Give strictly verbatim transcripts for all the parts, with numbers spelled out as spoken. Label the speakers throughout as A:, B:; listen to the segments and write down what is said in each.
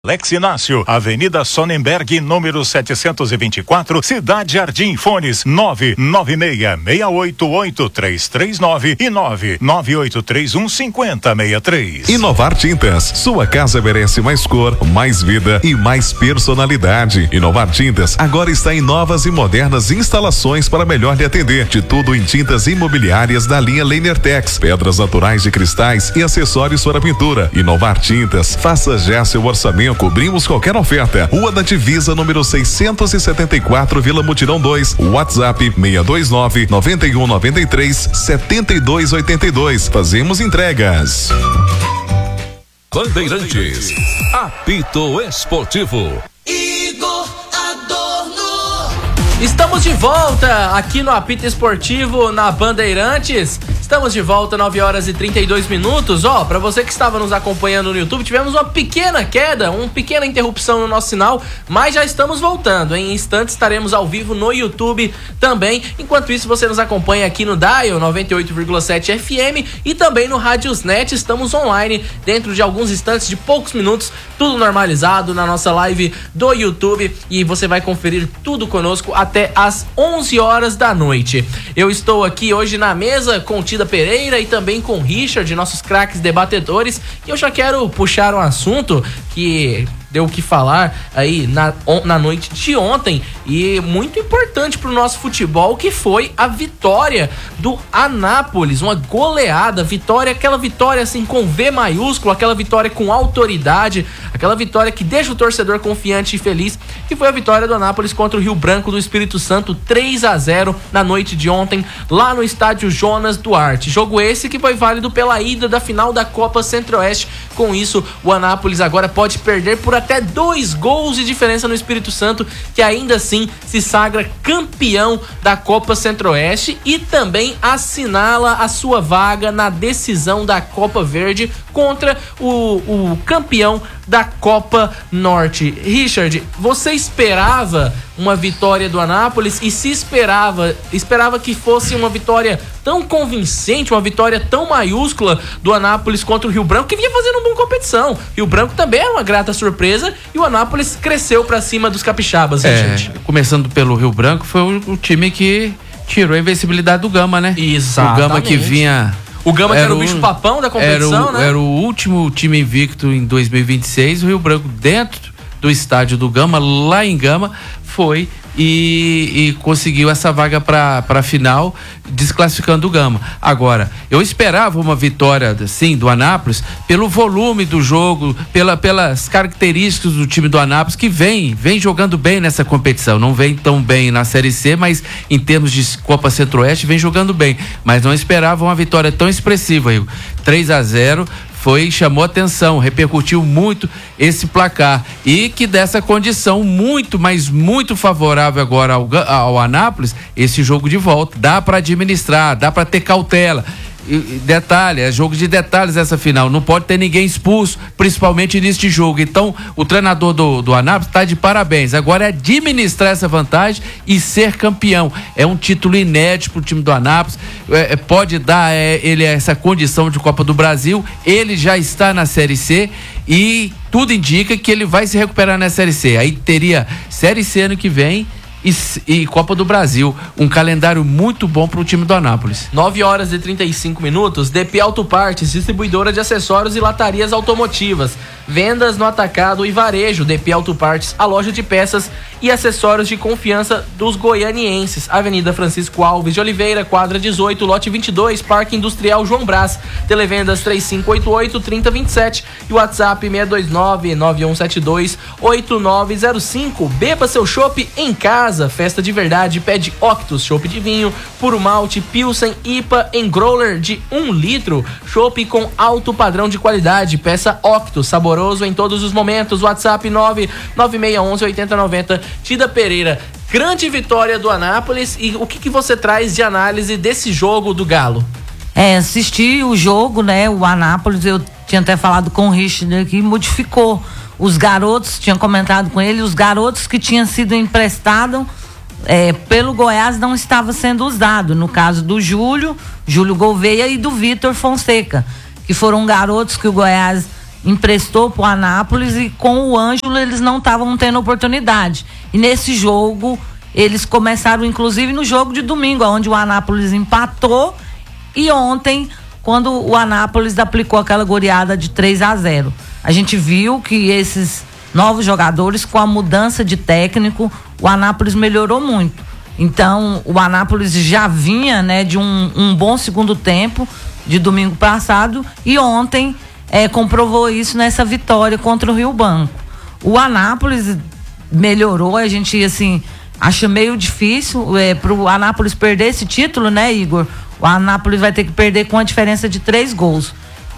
A: Alex Inácio, Avenida Sonnenberg, número setecentos e vinte e quatro, Cidade Jardim. Fones nove nove seis, seis oito oito, três três nove e nove nove oito três um, cinco zero seis três.
B: Inovar Tintas, sua casa merece mais cor, mais vida e mais personalidade. Inovar Tintas agora está em novas e modernas instalações para melhor lhe atender. De tudo em tintas imobiliárias da linha Lehner-Tex, pedras naturais de cristais e acessórios para pintura. Inovar Tintas, faça já seu orçamento. Cobrimos qualquer oferta. Rua da Divisa, número seiscentos e setenta e quatro, Vila Mutirão dois. WhatsApp seis dois nove, nove um nove três, sete dois oito dois. Fazemos entregas.
C: Bandeirantes, apito esportivo.
D: Igor Adorno.
E: Estamos de volta aqui no Apito Esportivo na Bandeirantes. Estamos de volta, nove horas e trinta e dois minutos. Ó, pra você que estava nos acompanhando no YouTube, tivemos uma pequena queda, uma pequena interrupção no nosso sinal, mas já estamos voltando. Em instantes estaremos ao vivo no YouTube também. Enquanto isso, você nos acompanha aqui no Dial noventa e oito vírgula sete F M e também no Radiosnet. Estamos online dentro de alguns instantes, de poucos minutos, tudo normalizado na nossa live do YouTube, e você vai conferir tudo conosco até às onze horas da noite. Eu estou aqui hoje na mesa com Tida Pereira e também com o Richard, nossos craques debatedores, e eu já quero puxar um assunto que deu o que falar aí na, on, na noite de ontem, e muito importante pro nosso futebol, que foi a vitória do Anápolis, uma goleada, vitória, aquela vitória assim com V maiúsculo, aquela vitória com autoridade, aquela vitória que deixa o torcedor confiante e feliz, que foi a vitória do Anápolis contra o Rio Branco do Espírito Santo, três a zero na noite de ontem, lá no estádio Jonas Duarte. Jogo esse que foi válido pela ida da final da Copa Centro-Oeste. Com isso, o Anápolis agora pode perder por até dois gols de diferença no Espírito Santo, que ainda assim se sagra campeão da Copa Centro-Oeste e também assinala a sua vaga na decisão da Copa Verde contra o, o campeão da Copa Norte. Richard, você esperava uma vitória do Anápolis, e se esperava, esperava que fosse uma vitória tão convincente, uma vitória tão maiúscula do Anápolis contra o Rio Branco, que vinha fazendo uma boa competição. Rio Branco também é uma grata surpresa, e o Anápolis cresceu pra cima dos capixabas,
F: é,
E: gente.
F: Começando pelo Rio Branco, foi o, o time que tirou a invencibilidade do Gama, né?
E: Exatamente.
F: O Gama que vinha...
E: O Gama era que era o bicho papão da competição,
F: era o,
E: né?
F: Era o último time invicto em dois mil e vinte e seis, o Rio Branco, dentro do estádio do Gama, lá em Gama, foi e, e conseguiu essa vaga para a final, desclassificando o Gama. Agora, eu esperava uma vitória, sim, do Anápolis, pelo volume do jogo, pela, pelas características do time do Anápolis, que vem, vem jogando bem nessa competição. Não vem tão bem na Série C, mas em termos de Copa Centro-Oeste, vem jogando bem. Mas não esperava uma vitória tão expressiva, Igor. três a zero. Foi, chamou atenção, repercutiu muito esse placar, e que dessa condição muito, mas muito favorável agora ao, ao Anápolis, esse jogo de volta, dá para administrar, dá para ter cautela. E, detalhe, é jogo de detalhes essa final, não pode ter ninguém expulso, principalmente neste jogo. Então o treinador do, do Anápolis está de parabéns. Agora é administrar essa vantagem e ser campeão. É um título inédito para o time do Anápolis, é, pode dar é, ele essa condição de Copa do Brasil. Ele já está na Série C e tudo indica que ele vai se recuperar na Série C. Aí teria Série C ano que vem E, e Copa do Brasil, um calendário muito bom para o time do Anápolis.
E: nove horas e trinta e cinco minutos. D P Autopartes, distribuidora de acessórios e latarias automotivas, vendas no atacado e varejo. D P Autopartes, a loja de peças e acessórios de confiança dos goianienses. Avenida Francisco Alves de Oliveira, quadra dezoito, lote vinte e dois, Parque Industrial João Brás. Televendas três cinco oito oito, três zero dois sete e WhatsApp seis dois nove, nove um sete dois, oito nove zero cinco. Beba seu chopp em casa. Festa de verdade, pede Octus, chopp de vinho, puro malte, Pilsen, I P A em growler de um litro, chopp com alto padrão de qualidade, peça Octus, saboroso em todos os momentos. WhatsApp nove nove seis um um, oito zero nove zero. Tida Pereira, grande vitória do Anápolis, e o que, que você traz de análise desse jogo do Galo?
G: É, assisti o jogo, né, o Anápolis, eu tinha até falado com o Richard que modificou os garotos, tinha comentado com ele, os garotos que tinham sido emprestados é, pelo Goiás não estavam sendo usados, no caso do Júlio, Júlio Gouveia e do Vitor Fonseca, que foram garotos que o Goiás emprestou pro Anápolis e com o Ângelo eles não estavam tendo oportunidade. E nesse jogo, eles começaram, inclusive no jogo de domingo, onde o Anápolis empatou, e ontem, quando o Anápolis aplicou aquela goleada de três a zero. A gente viu que esses novos jogadores, com a mudança de técnico, o Anápolis melhorou muito. Então, o Anápolis já vinha, né, de um, um bom segundo tempo, de domingo passado, e ontem é, comprovou isso nessa vitória contra o Rio Branco. O Anápolis melhorou, a gente, assim, acha meio difícil é, pro Anápolis perder esse título, né, Igor? O Anápolis vai ter que perder com a diferença de três gols.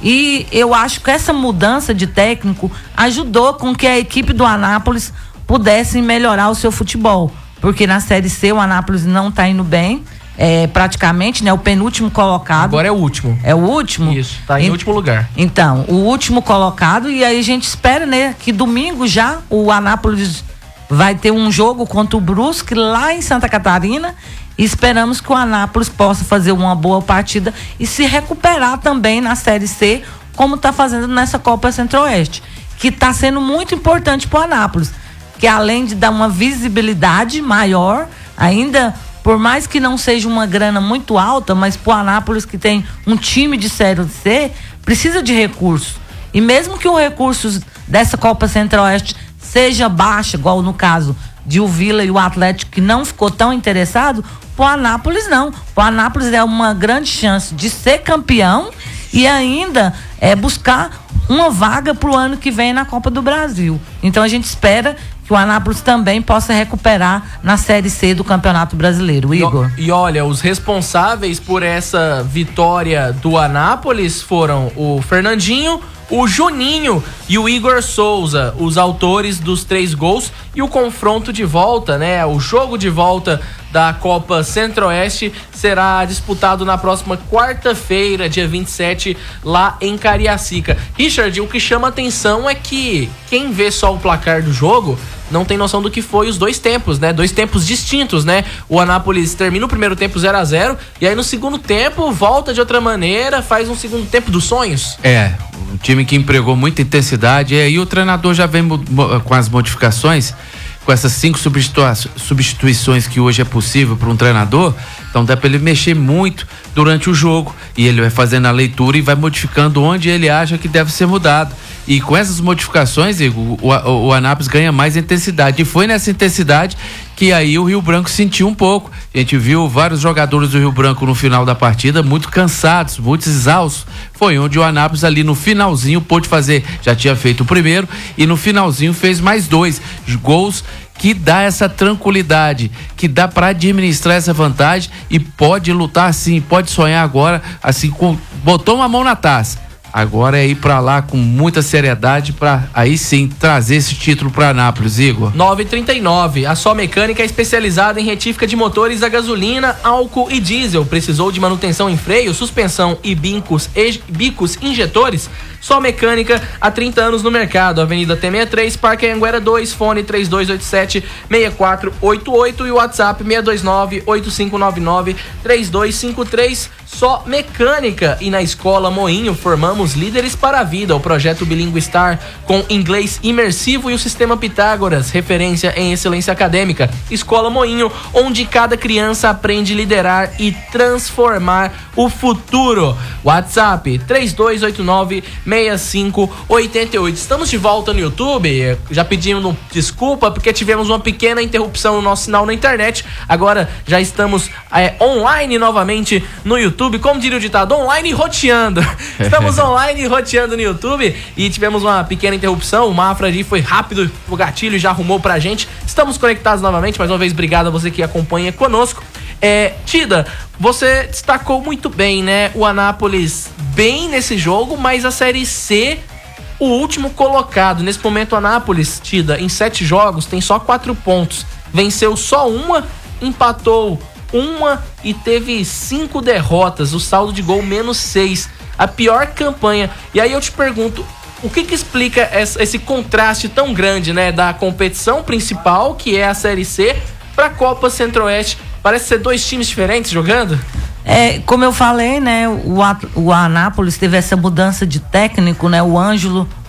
G: E eu acho que essa mudança de técnico ajudou com que a equipe do Anápolis pudesse melhorar o seu futebol. Porque na Série C o Anápolis não está indo bem, é, praticamente, né? O penúltimo colocado.
E: Agora é o último.
G: É o último?
E: Isso, tá em
G: e,
E: último lugar.
G: Então, o último colocado, e aí a gente espera, né? Que domingo já o Anápolis vai ter um jogo contra o Brusque lá em Santa Catarina. E esperamos que o Anápolis possa fazer uma boa partida e se recuperar também na Série C, como está fazendo nessa Copa Centro-Oeste, que está sendo muito importante para o Anápolis, que além de dar uma visibilidade maior, ainda, por mais que não seja uma grana muito alta, mas para o Anápolis, que tem um time de Série C, precisa de recursos. E mesmo que o recurso dessa Copa Centro-Oeste seja baixo, igual no caso de o Vila e o Atlético, que não ficou tão interessado, o Anápolis não. O Anápolis é uma grande chance de ser campeão e ainda é buscar uma vaga para o ano que vem na Copa do Brasil. Então a gente espera que o Anápolis também possa recuperar na Série C do Campeonato Brasileiro. Igor.
E: E, e olha, os responsáveis por essa vitória do Anápolis foram o Fernandinho, o Juninho e o Igor Souza, os autores dos três gols, e o confronto de volta, né? O jogo de volta da Copa Centro-Oeste será disputado na próxima quarta-feira, dia vinte e sete, lá em Cariacica. Richard, o que chama atenção é que quem vê só o placar do jogo não tem noção do que foi os dois tempos, né? Dois tempos distintos, né? O Anápolis termina o primeiro tempo zero a zero e aí no segundo tempo volta de outra maneira, faz um segundo tempo dos sonhos.
F: É, um time que empregou muita intensidade, e aí o treinador já vem com as modificações, com essas cinco substitua- substituições que hoje é possível para um treinador. Então dá para ele mexer muito durante o jogo, e ele vai fazendo a leitura e vai modificando onde ele acha que deve ser mudado. E com essas modificações, Igor, o, o, o Anápolis ganha mais intensidade, e foi nessa intensidade que aí o Rio Branco sentiu um pouco. A gente viu vários jogadores do Rio Branco no final da partida muito cansados, muito exaustos. Foi onde o Anápolis ali no finalzinho pôde fazer, já tinha feito o primeiro, e no finalzinho fez mais dois gols que dá essa tranquilidade, que dá para administrar essa vantagem e pode lutar sim, pode sonhar agora, assim, com, botou uma mão na taça. Agora é ir pra lá com muita seriedade pra aí sim trazer esse título pra Anápolis, Igor.
E: nove e trinta e nove. A Só Mecânica é especializada em retífica de motores a gasolina, álcool e diesel. Precisou de manutenção em freio, suspensão e bicos, e, bicos injetores? Só Mecânica, há trinta anos no mercado. Avenida T sessenta e três, Parque Anhanguera dois, fone três dois oito sete, seis quatro oito oito e o WhatsApp seis dois nove, oito cinco nove nove, três dois cinco três. Só Mecânica. E na Escola Moinho formamos líderes para a vida. O projeto Bilingue Star com inglês imersivo e o sistema Pitágoras, referência em excelência acadêmica. Escola Moinho, onde cada criança aprende a liderar e transformar o futuro. WhatsApp três dois oito nove, seis cinco oito oito. Estamos de volta no YouTube. Já pedimos desculpa porque tivemos uma pequena interrupção no nosso sinal na internet. Agora já estamos é, online novamente no YouTube. Como diria o ditado, online roteando. Estamos online roteando no YouTube e tivemos uma pequena interrupção. O Mafra ali foi rápido, o gatilho já arrumou pra gente. Estamos conectados novamente. Mais uma vez, obrigado a você que acompanha conosco. É, Tida, você destacou muito bem, né? O Anápolis bem nesse jogo, mas a Série C, o último colocado. Nesse momento, o Anápolis, Tida, em sete jogos, tem só quatro pontos. Venceu só uma, empatou uma e teve cinco derrotas. O saldo de gol menos seis. A pior campanha. E aí eu te pergunto, o que que explica esse contraste tão grande, né? Da competição principal, que é a Série C, pra Copa Centro-Oeste. Parece ser dois times diferentes jogando.
G: É, como eu falei, né, o, o Anápolis teve essa mudança de técnico, né, o Ângelo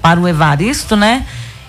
G: para o Evaristo, né?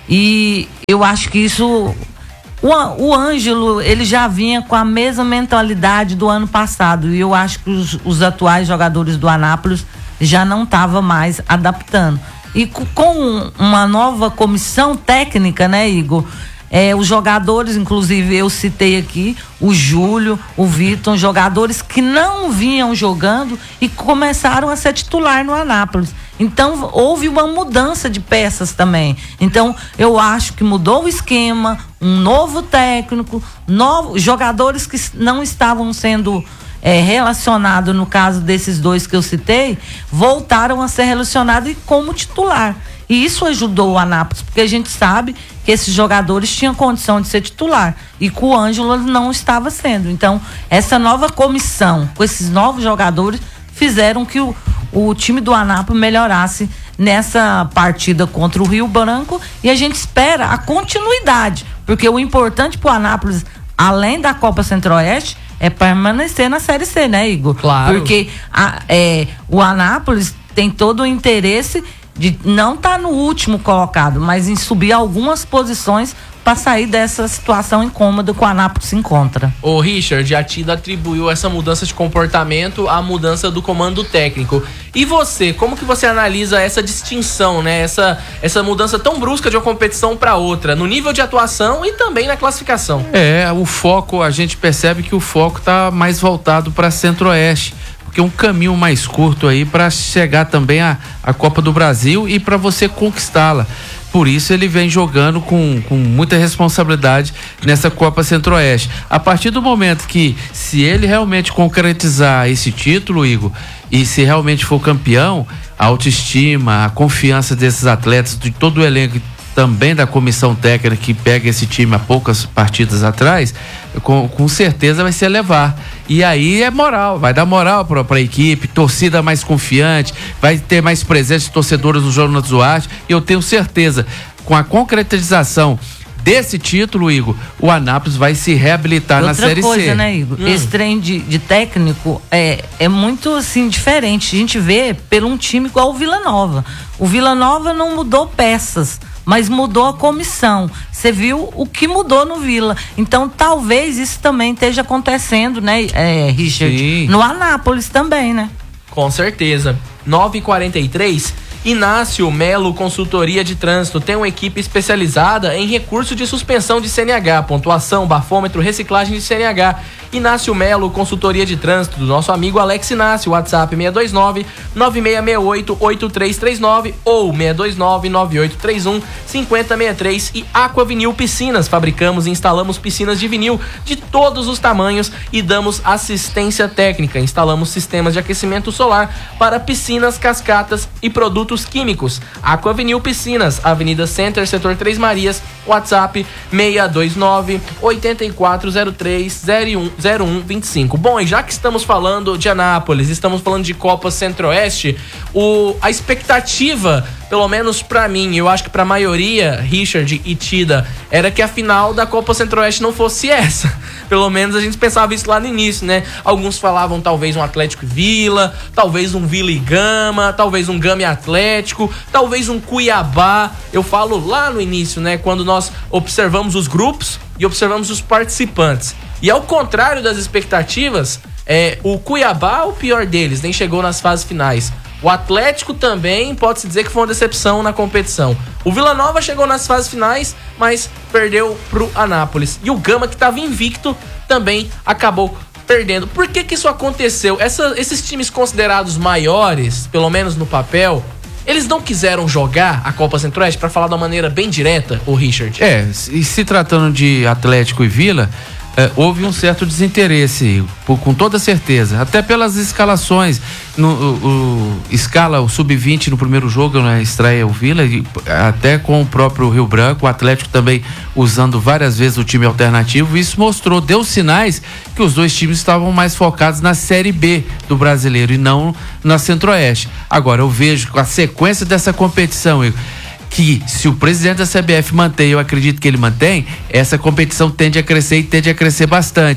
G: E eu acho que isso... O, o Ângelo, ele já vinha com a mesma mentalidade do ano passado. E eu acho que os, os atuais jogadores do Anápolis já não estavam mais adaptando. E com, com uma nova comissão técnica, né, Igor? É, os jogadores, inclusive eu citei aqui, o Júlio, o Vitor, jogadores que não vinham jogando e começaram a ser titular no Anápolis. Então houve uma mudança de peças também. Então eu acho que mudou o esquema, um novo técnico, novos jogadores que não estavam sendo é, relacionados, no caso desses dois que eu citei, voltaram a ser relacionados como titular. E isso ajudou o Anápolis, porque a gente sabe que esses jogadores tinham condição de ser titular e com o Ângelo não estava sendo. Então, essa nova comissão, com esses novos jogadores, fizeram que o, o time do Anápolis melhorasse nessa partida contra o Rio Branco, e a gente espera a continuidade, porque o importante para o Anápolis, além da Copa Centro-Oeste, é permanecer na Série C, né, Igor?
E: Claro.
G: Porque a, é, o Anápolis tem todo o interesse de não estar tá no último colocado, mas em subir algumas posições para sair dessa situação incômoda que o Anápolis se encontra.
E: O Richard, a Tida atribuiu essa mudança de comportamento à mudança do comando técnico. E você, como que você analisa essa distinção, né? Essa, essa mudança tão brusca de uma competição para outra, no nível de atuação e também na classificação?
F: É, o foco, a gente percebe que o foco tá mais voltado para Centro-Oeste, que é um caminho mais curto aí para chegar também à, à Copa do Brasil e para você conquistá-la. Por isso ele vem jogando com, com muita responsabilidade nessa Copa Centro-Oeste. A partir do momento que, se ele realmente concretizar esse título, Igor, e se realmente for campeão, a autoestima, a confiança desses atletas, de todo o elenco, também da comissão técnica que pega esse time há poucas partidas atrás, com, com certeza vai se elevar. E aí é moral, vai dar moral para a equipe, torcida mais confiante, vai ter mais presença de torcedores no Jonas Duarte, e eu tenho certeza, com a concretização desse título, Igor, o Anápolis vai se reabilitar
G: Outra
F: na Série
G: coisa,
F: C.
G: Né, Igor?
E: Hum.
G: Esse trem de, de técnico é, é muito, assim, diferente. A gente vê pelo um time igual o Vila Nova. O Vila Nova não mudou peças, mas mudou a comissão. Você viu o que mudou no Vila. Então, talvez isso também esteja acontecendo, né, é, Richard?
F: Sim.
G: No Anápolis também, né?
E: Com certeza. nove e quarenta e três, Inácio Melo Consultoria de Trânsito tem uma equipe especializada em recurso de suspensão de C N H, pontuação, bafômetro, reciclagem de C N H. Inácio Melo Consultoria de Trânsito, do nosso amigo Alex Inácio, WhatsApp seis dois nove, nove seis seis oito, oito três três nove ou seis dois nove, nove oito três um, cinco zero seis três. E Aqua Vinil Piscinas, fabricamos e instalamos piscinas de vinil de todos os tamanhos e damos assistência técnica. Instalamos sistemas de aquecimento solar para piscinas, cascatas e produtos químicos. Aqua Vinil Piscinas, Avenida Center, Setor Três Marias, WhatsApp seis dois nove, oito quatro zero três, zero um dois cinco. Bom, e já que estamos falando de Anápolis, estamos falando de Copa Centro-Oeste, o, a expectativa, pelo menos pra mim, eu acho que pra maioria, Richard e Tida, era que a final da Copa Centro-Oeste não fosse essa. Pelo menos a gente pensava isso lá no início, né? Alguns falavam talvez um Atlético e Vila, talvez um Vila e Gama, talvez um Gama e Atlético, talvez um Cuiabá. Eu falo lá no início, né? Quando nós observamos os grupos e observamos os participantes. E ao contrário das expectativas, é, o Cuiabá, o pior deles, nem chegou nas fases finais. O Atlético também pode-se dizer que foi uma decepção na competição. O Vila Nova chegou nas fases finais, mas perdeu pro Anápolis. E o Gama, que estava invicto, também acabou perdendo. Por que que isso aconteceu? Essa, esses times considerados maiores, pelo menos no papel, eles não quiseram jogar a Copa Centro-Oeste, para falar de uma maneira bem direta, o Richard?
F: É, e se tratando de Atlético e Vila, é, houve um certo desinteresse, por, com toda certeza, até pelas escalações. No, o, o, escala o sub vinte no primeiro jogo, na estreia o Vila, e, até com o próprio Rio Branco, o Atlético também usando várias vezes o time alternativo. Isso mostrou, deu sinais que os dois times estavam mais focados na Série B do Brasileiro e não na Centro-Oeste. Agora, eu vejo a sequência dessa competição, Igor, que se o presidente da C B F mantém, eu acredito que ele mantém, essa competição tende a crescer e tende a crescer bastante.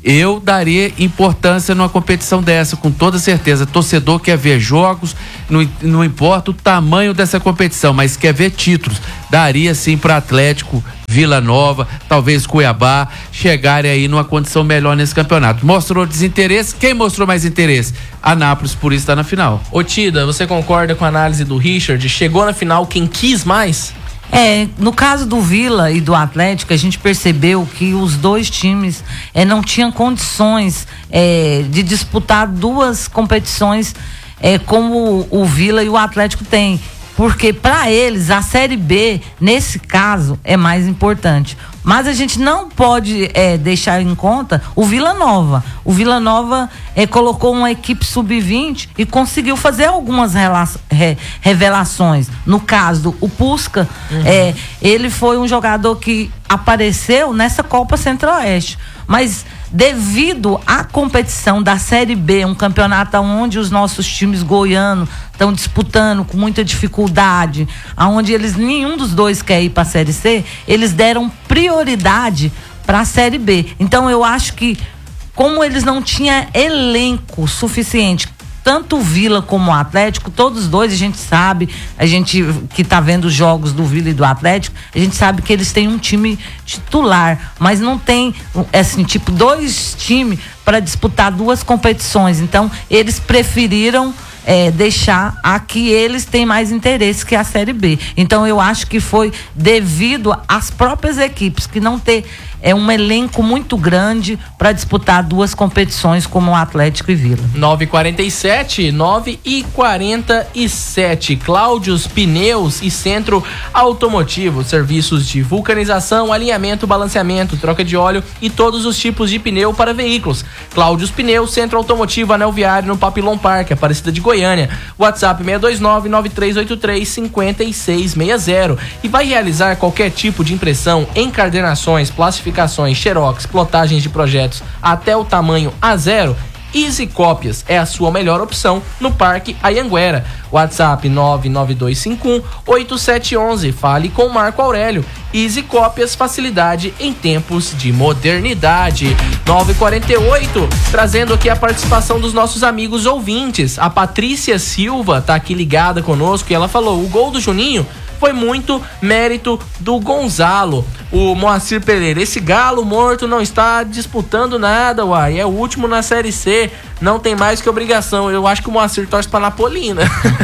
F: Eu daria importância numa competição dessa, com toda certeza. Torcedor quer ver jogos, não, não importa o tamanho dessa competição, mas quer ver títulos. Daria sim para Atlético, Vila Nova, talvez Cuiabá, chegarem aí numa condição melhor nesse campeonato. Mostrou desinteresse, quem mostrou mais interesse? Anápolis, por isso está na final.
E: Ô Tida, você concorda com a análise do Richard? Chegou na final quem quis mais?
G: É, no caso do Vila e do Atlético, a gente percebeu que os dois times é, não tinham condições é, de disputar duas competições é, como o, o Vila e o Atlético têm. Porque para eles a Série B, nesse caso, é mais importante. Mas a gente não pode é, deixar em conta o Vila Nova. O Vila Nova é, colocou uma equipe sub vinte e conseguiu fazer algumas relaço, re, revelações. No caso, o Pusca, uhum. é, ele foi um jogador que apareceu nessa Copa Centro-Oeste. Mas devido à competição da Série B, um campeonato onde os nossos times goianos estão disputando com muita dificuldade, aonde eles nenhum dos dois quer ir para a Série C, eles deram prioridade para a Série B. Então eu acho que como eles não tinham elenco suficiente, tanto o Vila como o Atlético, todos os dois, a gente sabe, a gente que tá vendo os jogos do Vila e do Atlético, a gente sabe que eles têm um time titular, mas não tem, assim, tipo, dois times para disputar duas competições. Então, eles preferiram é, deixar a que eles têm mais interesse, que é a Série B. Então, eu acho que foi devido às próprias equipes que não ter é um elenco muito grande para disputar duas competições como o Atlético e Vila.
E: nove e quarenta e sete, nove e quarenta e sete. Cláudios Pneus e Centro Automotivo, serviços de vulcanização, alinhamento, balanceamento, troca de óleo e todos os tipos de pneu para veículos. Cláudios Pneus, Centro Automotivo, Anel Viário, no Papilon Parque, Aparecida de Goiânia. WhatsApp seis dois nove, nove três oito três, cinco seis seis zero. E vai realizar qualquer tipo de impressão, encadernações, plastificações, xerox, plotagens de projetos até o tamanho A zero. Easy Cópias é a sua melhor opção no Parque Anhanguera. WhatsApp nove nove dois cinco um, oito sete um um. Fale com Marco Aurélio. Easy Cópias, facilidade em tempos de modernidade. nove e quarenta e oito, trazendo aqui a participação dos nossos amigos ouvintes. A Patrícia Silva tá aqui ligada conosco e ela falou: o gol do Juninho foi muito mérito do Gonzalo. O Moacir Pereira: esse galo morto não está disputando nada, uai, é o último na Série C, não tem mais que obrigação. Eu acho que o Moacir torce pra Napolina.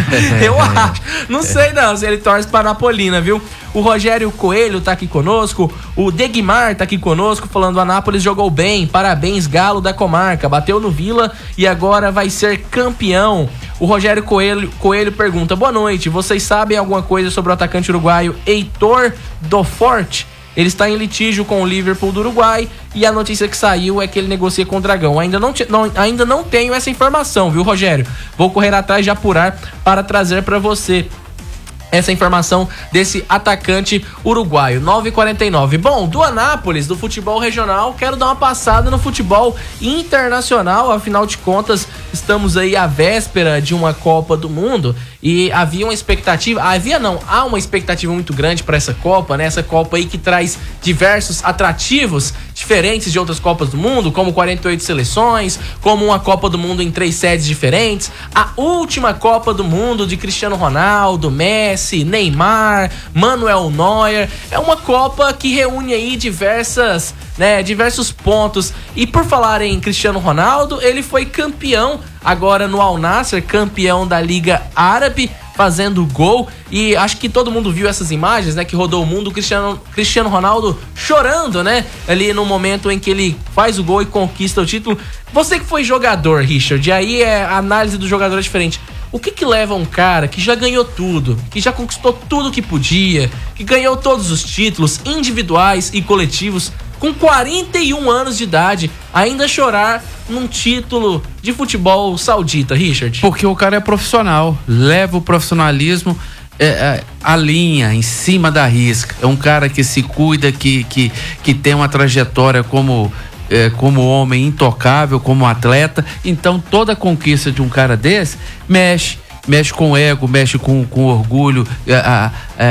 E: Eu acho, não sei não se ele torce pra Napolina, viu? O Rogério Coelho tá aqui conosco, o Degmar tá aqui conosco falando: o Anápolis jogou bem, parabéns Galo da comarca, bateu no Vila e agora vai ser campeão. O Rogério Coelho, Coelho pergunta: boa noite, vocês sabem alguma coisa sobre o atacante uruguaio Heitor do Forte? Ele está em litígio com o Liverpool do Uruguai e a notícia que saiu é que ele negocia com o Dragão. Ainda não, não, ainda não tenho essa informação, viu, Rogério? Vou correr atrás de apurar para trazer para você essa informação desse atacante uruguaio. nove e quarenta e nove. Bom, do Anápolis, do futebol regional, quero dar uma passada no futebol internacional. Afinal de contas, estamos aí à véspera de uma Copa do Mundo e havia uma expectativa, havia não, há uma expectativa muito grande para essa Copa, né? Essa Copa aí que traz diversos atrativos diferentes de outras Copas do Mundo, como quarenta e oito seleções, como uma Copa do Mundo em três sedes diferentes, a última Copa do Mundo de Cristiano Ronaldo, Messi, Neymar, Manuel Neuer. É uma Copa que reúne aí diversas, né, diversos pontos. E por falar em Cristiano Ronaldo, ele foi campeão agora no Al Nassr, campeão da Liga Árabe, fazendo gol. E acho que todo mundo viu essas imagens, né, que rodou o mundo, o Cristiano, Cristiano Ronaldo chorando, né, ali no momento em que ele faz o gol e conquista o título. Você que foi jogador, Richard, e aí é, a análise do jogador é diferente. O que que leva um cara que já ganhou tudo, que já conquistou tudo que podia, que ganhou todos os títulos individuais e coletivos, com quarenta e um anos de idade, ainda chorar num título de futebol saudita, Richard?
F: Porque o cara é profissional, leva o profissionalismo é, é, a linha, em cima da risca. É um cara que se cuida, que, que, que tem uma trajetória como... É, como homem intocável, como atleta. Então toda conquista de um cara desse mexe, mexe com o ego, mexe com, com o orgulho, a,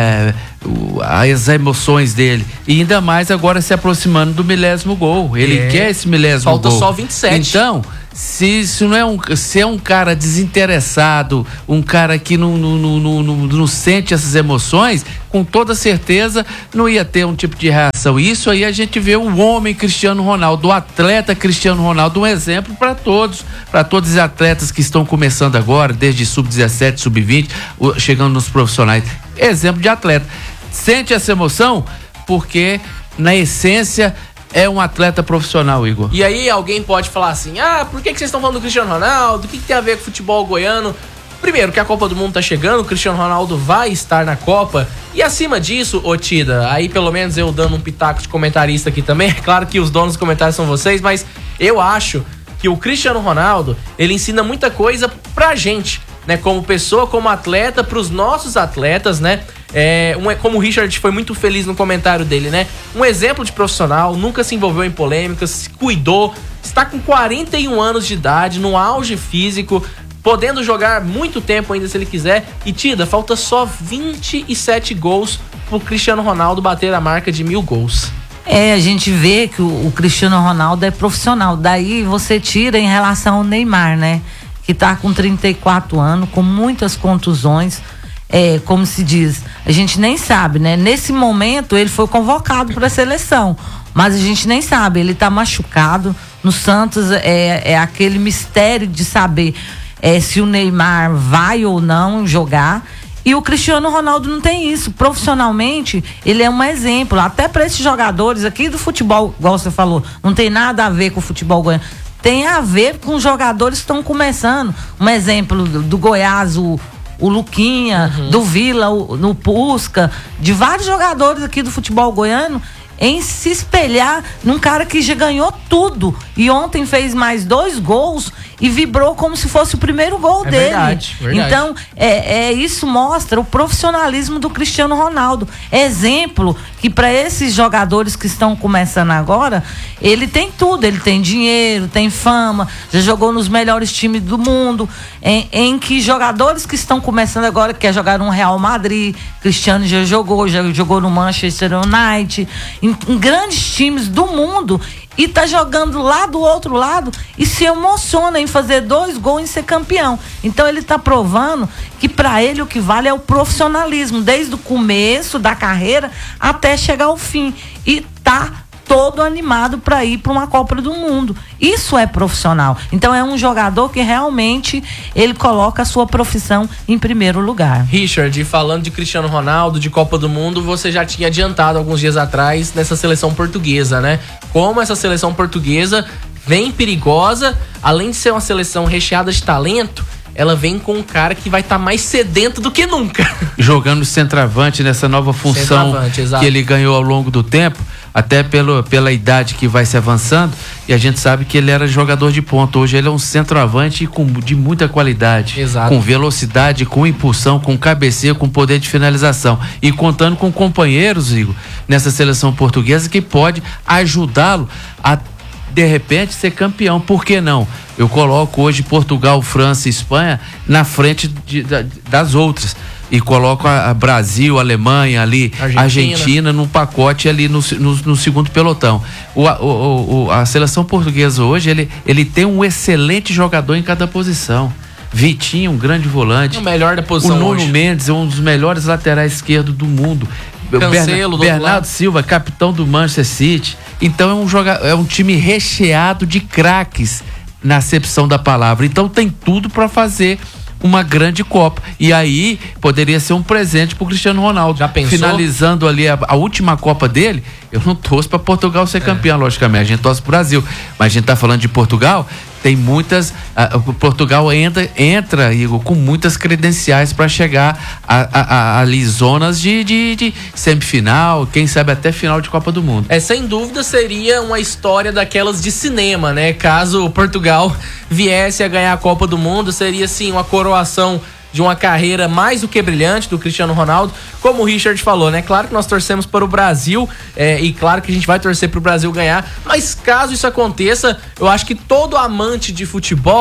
F: a, as emoções dele. E ainda mais agora se aproximando do milésimo gol. Ele é. quer esse milésimo
E: Falta
F: gol.
E: Falta só vinte e sete.
F: Então, se isso não é um, se é um cara desinteressado, um cara que não, não, não, não, não, não sente essas emoções, com toda certeza não ia ter um tipo de reação. Isso aí a gente vê o homem Cristiano Ronaldo, o atleta Cristiano Ronaldo, um exemplo para todos, para todos os atletas que estão começando agora, desde sub dezessete, sub vinte, chegando nos profissionais. Exemplo de atleta. Sente essa emoção porque, na essência, é um atleta profissional, Igor.
E: E aí alguém pode falar assim, ah, por que, que vocês estão falando do Cristiano Ronaldo? O que, que tem a ver com o futebol goiano? Primeiro, que a Copa do Mundo tá chegando, o Cristiano Ronaldo vai estar na Copa. E acima disso, ô Tida, aí pelo menos eu dando um pitaco de comentarista aqui também, é claro que os donos dos comentários são vocês, mas eu acho que o Cristiano Ronaldo, ele ensina muita coisa pra gente, né? Como pessoa, como atleta, pros nossos atletas, né? É, um, como o Richard foi muito feliz no comentário dele, né? Um exemplo de profissional, nunca se envolveu em polêmicas, se cuidou, está com quarenta e um anos de idade, no auge físico, podendo jogar muito tempo ainda se ele quiser. E Tida, falta só vinte e sete gols pro Cristiano Ronaldo bater a marca de mil gols.
G: É, a gente vê que o, o Cristiano Ronaldo é profissional. Daí você tira em relação ao Neymar, né? Que tá com trinta e quatro anos, com muitas contusões. É, como se diz, a gente nem sabe, né? Nesse momento ele foi convocado para a seleção, mas a gente nem sabe, ele tá machucado. No Santos é, é aquele mistério de saber é, se o Neymar vai ou não jogar. E o Cristiano Ronaldo não tem isso. Profissionalmente, ele é um exemplo. Até para esses jogadores aqui do futebol, igual você falou, não tem nada a ver com o futebol goiano. Tem a ver com os jogadores que estão começando. Um exemplo do, do Goiás, o, o Luquinha, uhum. do Vila, o, no Pusca, de vários jogadores aqui do futebol goiano, em se espelhar num cara que já ganhou tudo. E ontem fez mais dois gols e vibrou como se fosse o primeiro gol
E: é
G: dele.
E: Verdade, verdade.
G: Então, é, é, isso mostra o profissionalismo do Cristiano Ronaldo. Exemplo que para esses jogadores que estão começando agora, ele tem tudo. Ele tem dinheiro, tem fama, já jogou nos melhores times do mundo, em, em que jogadores que estão começando agora, quer jogar no Real Madrid, Cristiano já jogou, já jogou no Manchester United, em, em grandes times do mundo, e tá jogando lá do outro lado e se emociona em fazer dois gols e ser campeão. Então ele tá provando que para ele o que vale é o profissionalismo, desde o começo da carreira até chegar ao fim, e tá todo animado para ir para uma Copa do Mundo. Isso é profissional. Então é um jogador que realmente ele coloca a sua profissão em primeiro lugar.
E: Richard, falando de Cristiano Ronaldo, de Copa do Mundo, você já tinha adiantado alguns dias atrás nessa seleção portuguesa, né? Como essa seleção portuguesa vem perigosa, além de ser uma seleção recheada de talento, ela vem com um cara que vai estar tá mais sedento do que nunca.
F: Jogando centroavante nessa nova função que ele ganhou ao longo do tempo, até pelo, pela idade que vai se avançando, e a gente sabe que ele era jogador de ponta. Hoje ele é um centroavante com, de muita qualidade,
E: Exato.
F: com velocidade, com impulsão, com cabeceio, com poder de finalização, e contando com companheiros, Igor, nessa seleção portuguesa que pode ajudá-lo a de repente ser campeão. Por que não? Eu coloco hoje Portugal, França e Espanha na frente de, de, das outras, e coloco a, a Brasil, a Alemanha ali, Argentina, Argentina num pacote ali no, no, no segundo pelotão. O, o, o, a seleção portuguesa hoje, ele, ele tem um excelente jogador em cada posição. Vitinho, um grande volante,
E: o melhor da posição.
F: O Nuno
E: hoje.
F: Mendes é um dos melhores laterais esquerdos do mundo.
E: Cancelo,
F: Bern, Bernardo Silva, capitão do Manchester City. Então é um, joga, é um time recheado de craques na acepção da palavra. Então tem tudo para fazer uma grande Copa. E aí poderia ser um presente pro Cristiano Ronaldo.
E: Já pensou?
F: Finalizando ali a, a última Copa dele, eu não torço para Portugal ser é. campeão, logicamente. A gente torce pro Brasil. Mas a gente tá falando de Portugal, tem muitas. Uh, Portugal entra, entra Igor, com muitas credenciais para chegar a, a, a, ali zonas de, de, de semifinal, quem sabe até final de Copa do Mundo.
E: É, sem dúvida seria uma história daquelas de cinema, né? Caso Portugal viesse a ganhar a Copa do Mundo, seria sim uma coroação de uma carreira mais do que brilhante do Cristiano Ronaldo, como o Richard falou, né? Claro que nós torcemos para o Brasil, é, e claro que a gente vai torcer para o Brasil ganhar, mas caso isso aconteça, eu acho que todo amante de futebol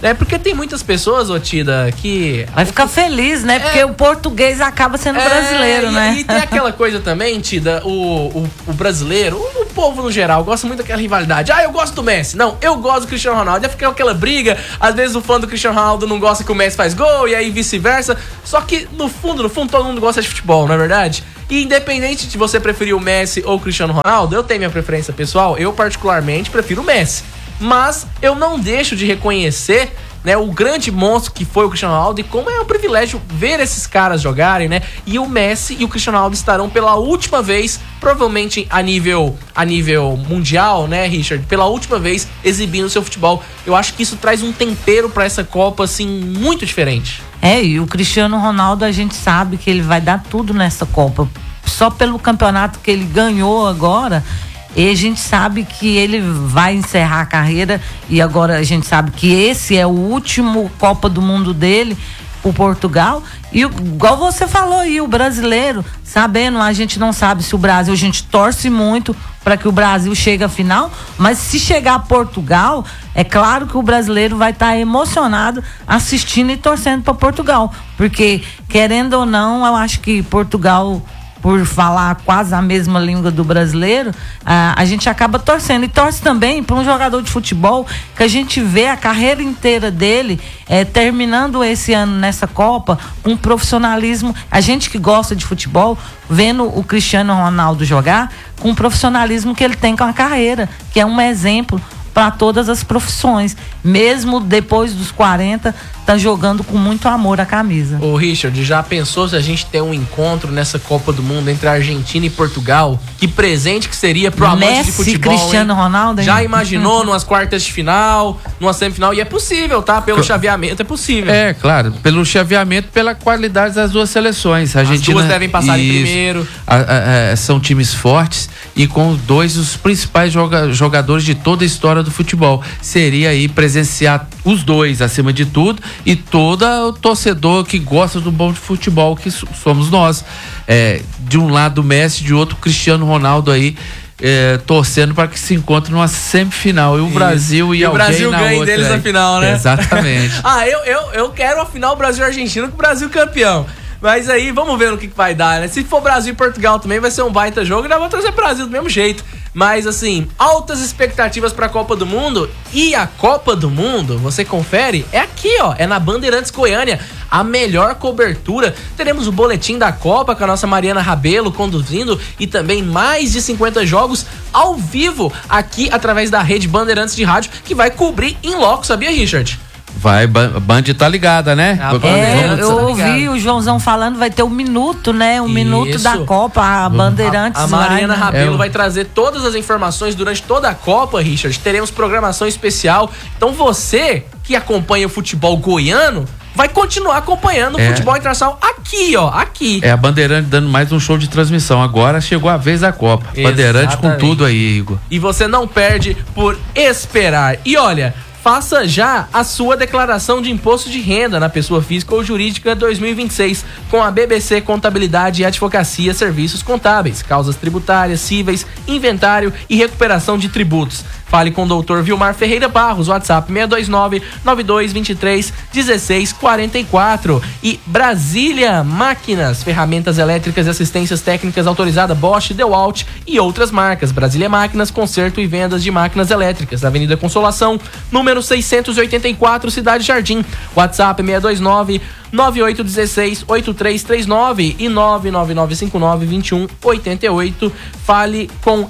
E: né? Porque tem muitas pessoas, ô Tida, que...
G: Vai ficar feliz, né? Porque
E: É.
G: o português acaba sendo
E: É,
G: brasileiro,
E: e,
G: né?
E: E tem aquela coisa também, Tida, o, o, o brasileiro, o, o povo no geral, gosta muito daquela rivalidade. Ah, eu gosto do Messi. Não, eu gosto do Cristiano Ronaldo. Já fica aquela briga, às vezes o fã do Cristiano Ronaldo não gosta que o Messi faz gol, e aí vice-versa. Só que, no fundo, no fundo, todo mundo gosta de futebol, não é verdade? E independente de você preferir o Messi ou o Cristiano Ronaldo, eu tenho minha preferência pessoal, eu particularmente prefiro o Messi. Mas eu não deixo de reconhecer, né, o grande monstro que foi o Cristiano Ronaldo e como é um privilégio ver esses caras jogarem, né? E o Messi e o Cristiano Ronaldo estarão pela última vez, provavelmente a nível, a nível mundial, né, Richard? Pela última vez exibindo seu futebol. Eu acho que isso traz um tempero pra essa Copa, assim, muito diferente.
G: É, e o Cristiano Ronaldo, a gente sabe que ele vai dar tudo nessa Copa. Só pelo campeonato que ele ganhou agora, e a gente sabe que ele vai encerrar a carreira, e agora a gente sabe que esse é o último Copa do Mundo dele, o Portugal. E o, igual você falou aí, o brasileiro, sabendo, a gente não sabe se o Brasil, a gente torce muito para que o Brasil chegue à final, mas se chegar a Portugal, é claro que o brasileiro vai estar tá emocionado assistindo e torcendo para Portugal, porque querendo ou não, eu acho que Portugal, por falar quase a mesma língua do brasileiro, a, a gente acaba torcendo. E torce também para um jogador de futebol que a gente vê a carreira inteira dele é, terminando esse ano nessa Copa com um profissionalismo. A gente que gosta de futebol, vendo o Cristiano Ronaldo jogar, com o profissionalismo que ele tem com a carreira, que é um exemplo para todas as profissões, mesmo depois dos quarenta, tá jogando com muito amor a camisa.
E: Ô Richard, já pensou se a gente tem um encontro nessa Copa do Mundo entre a Argentina e Portugal? Que presente que seria pro amante
G: Messi,
E: de futebol,
G: Cristiano
E: hein?
G: Ronaldo, hein?
E: Já imaginou numas quartas de final, numa semifinal? E é possível, tá? Pelo chaveamento é possível.
F: É, claro, pelo chaveamento, pela qualidade das duas seleções. A
E: As
F: Argentina,
E: duas devem passar em
F: isso,
E: primeiro.
F: A, a, a, são times fortes e com dois dos principais joga, jogadores de toda a história do futebol. Seria aí presenciar os dois acima de tudo e todo o torcedor que gosta do bom de futebol, que somos nós. É, de um lado o Messi, de outro o Cristiano Ronaldo aí, é, torcendo para que se encontre numa semifinal. E o
E: Isso.
F: Brasil e,
E: e o
F: alguém
E: Brasil
F: na
E: ganha
F: outra,
E: deles
F: aí.
E: na final, né?
F: Exatamente.
E: ah, eu, eu, eu quero a final Brasil-Argentina com o Brasil campeão. Mas aí, vamos ver no que, que vai dar, né? Se for Brasil e Portugal também, vai ser um baita jogo e nós vamos trazer Brasil do mesmo jeito. Mas, assim, altas expectativas pra Copa do Mundo. E a Copa do Mundo, você confere, é aqui, ó. É na Bandeirantes Goiânia. A melhor cobertura. Teremos o boletim da Copa com a nossa Mariana Rabelo conduzindo. E também mais de cinquenta jogos ao vivo aqui através da rede Bandeirantes de Rádio, que vai cobrir em loco, sabia, Richard?
F: Vai, a Band tá ligada, né?
E: A Band
G: É,
E: Vamos,
G: eu
E: tá
G: ouvi
E: ligado.
G: o Joãozão falando, vai ter um minuto, né? Um
E: Isso.
G: minuto da Copa, a Bandeirantes.
E: A, a Mariana
G: lá, né?
E: Rabelo
F: É,
E: vai trazer todas as informações durante toda a Copa, Richard. Teremos programação especial. Então você que acompanha o futebol goiano vai continuar acompanhando
F: É.
E: o futebol internacional aqui, ó, aqui.
F: É a Bandeirante dando mais um show de transmissão. Agora chegou a vez da Copa. Bandeirante com
E: Exatamente.
F: tudo aí, Igor.
E: E você não perde por esperar. E olha, faça já a sua declaração de imposto de renda na pessoa física ou jurídica dois mil e vinte e seis com a B B C Contabilidade e Advocacia Serviços Contábeis, causas tributárias, cíveis, inventário e recuperação de tributos. Fale com o doutor Vilmar Ferreira Barros, WhatsApp seis dois nove, nove dois dois três, um seis quatro quatro. E Brasília Máquinas, ferramentas elétricas e assistências técnicas autorizadas Bosch, DeWalt e outras marcas. Brasília Máquinas, conserto e vendas de máquinas elétricas. Avenida Consolação, número seiscentos e oitenta e quatro, Cidade Jardim. WhatsApp seis dois nove, nove oito um seis, oito três três nove e nove nove nove cinco nove, dois um oito oito. Fale com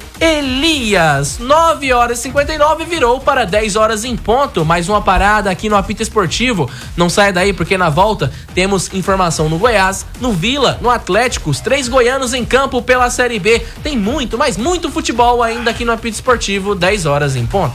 E: Elias. nove horas e cinquenta e nove, virou para dez horas em ponto. Mais uma parada aqui no Apito Esportivo. Não saia daí porque na volta temos informação no Goiás, no Vila, no Atlético, os três goianos em campo pela Série B. Tem muito, mas muito futebol ainda aqui no Apito Esportivo, dez horas em ponto.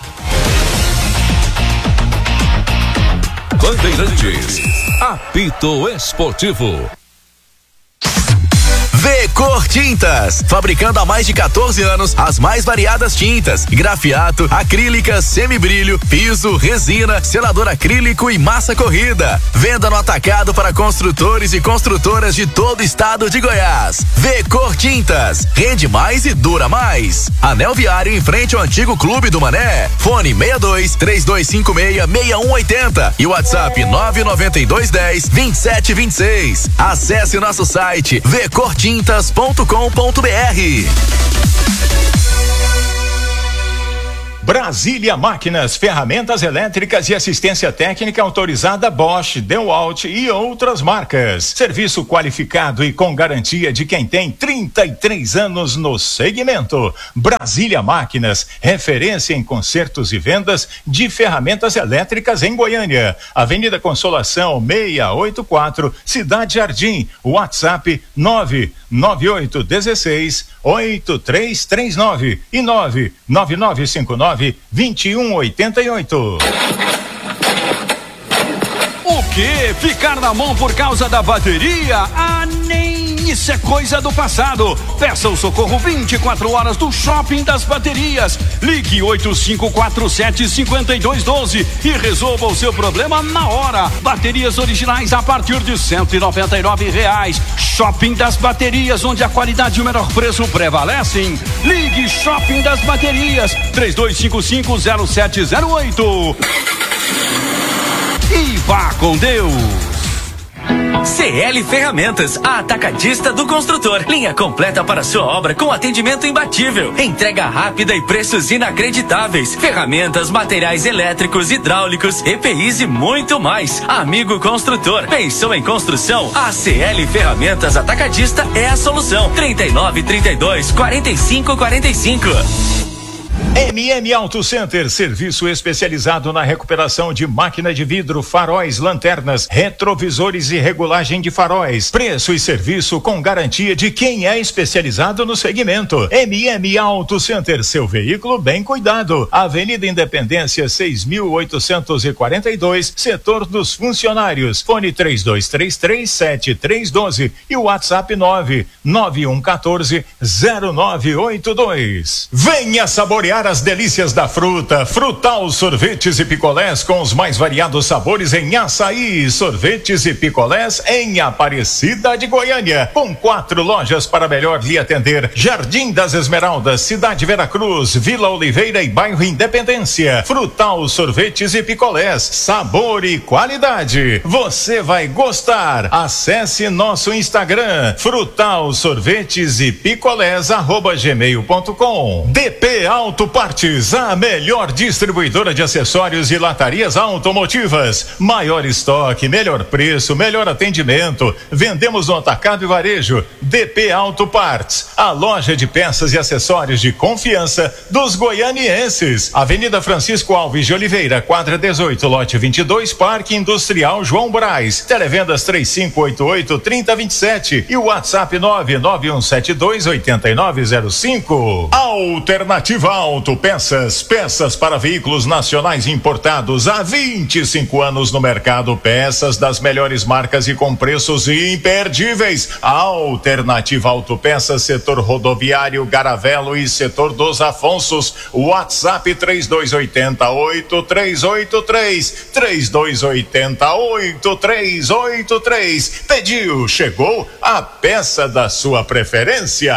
C: Bandeirantes, apito esportivo.
H: V-Cor Tintas, fabricando há mais de quatorze anos as mais variadas tintas, grafiato, acrílica, semibrilho, piso, resina, selador acrílico e massa corrida. Venda no atacado para construtores e construtoras de todo o estado de Goiás. V-Cor Tintas, rende mais e dura mais. Anel Viário em frente ao antigo Clube do Mané. Fone seis dois, três dois cinco seis, seis um oito zero e WhatsApp nove nove dois um zero, dois sete dois seis. Acesse nosso site v cor tintas ponto com ponto b r.
A: Brasília Máquinas, ferramentas elétricas e assistência técnica autorizada Bosch, DeWalt e outras marcas. Serviço qualificado e com garantia de quem tem trinta e três anos no segmento. Brasília Máquinas, referência em consertos e vendas de ferramentas elétricas em Goiânia. Avenida Consolação seiscentos e oitenta e quatro, Cidade Jardim. WhatsApp nove nove oito um seis, oito três três nove e nove nove nove cinco nove dois um oito oito.
I: O que? Ficar na mão por causa da bateria? Ah, nem isso é coisa do passado. Peça o socorro vinte e quatro horas do Shopping das Baterias. Ligue oito cinco quatro sete, cinco dois um dois e resolva o seu problema na hora. Baterias originais a partir de cento e noventa e nove reais. Shopping das Baterias, onde a qualidade e o menor preço prevalecem. Ligue Shopping das Baterias, três dois cinco cinco, zero sete zero oito. E vá com Deus.
J: C L Ferramentas, a atacadista do construtor. Linha completa para sua obra com atendimento imbatível. Entrega rápida e preços inacreditáveis. Ferramentas, materiais elétricos, hidráulicos, E P Is e muito mais. Amigo construtor, pensou em construção? A C L Ferramentas Atacadista é a solução. trinta e nove, trinta e dois, quarenta e cinco, quarenta e cinco.
A: M M Auto Center, serviço especializado na recuperação de máquina de vidro, faróis, lanternas, retrovisores e regulagem de faróis. Preço e serviço com garantia de quem é especializado no segmento. M M Auto Center, seu veículo bem cuidado. Avenida Independência seis mil oitocentos e quarenta e dois, setor dos funcionários. Fone três dois três três, sete três um dois e o WhatsApp nove nove um um quatro, zero nove oito dois. Venha saborear as delícias da fruta. Frutal Sorvetes e Picolés com os mais variados sabores em açaí. Sorvetes e picolés em Aparecida de Goiânia, com quatro lojas para melhor lhe atender: Jardim das Esmeraldas, Cidade Veracruz, Vila Oliveira e Bairro Independência. Frutal Sorvetes e Picolés, sabor e qualidade. Você vai gostar. Acesse nosso Instagram, Frutal Sorvetes e Picolés arroba gmail ponto com. D P Auto Partes, a melhor distribuidora de acessórios e latarias automotivas. Maior estoque, melhor preço, melhor atendimento. Vendemos no atacado e varejo. D P Auto Partes, a loja de peças e acessórios de confiança dos goianienses. Avenida Francisco Alves de Oliveira, quadra dezoito, lote vinte e dois, Parque Industrial João Braz. Televendas três cinco oito oito, três zero dois sete e o WhatsApp nove nove um sete dois, oito nove zero cinco. Alternativa Autopeças, peças para veículos nacionais importados há vinte e cinco anos no mercado, peças das melhores marcas e com preços imperdíveis. Alternativa Autopeças, setor rodoviário, Garavelo e setor dos Afonsos. WhatsApp três dois oito oito, três oito três, três dois oito oito, três oito três. Pediu, chegou a peça da sua preferência.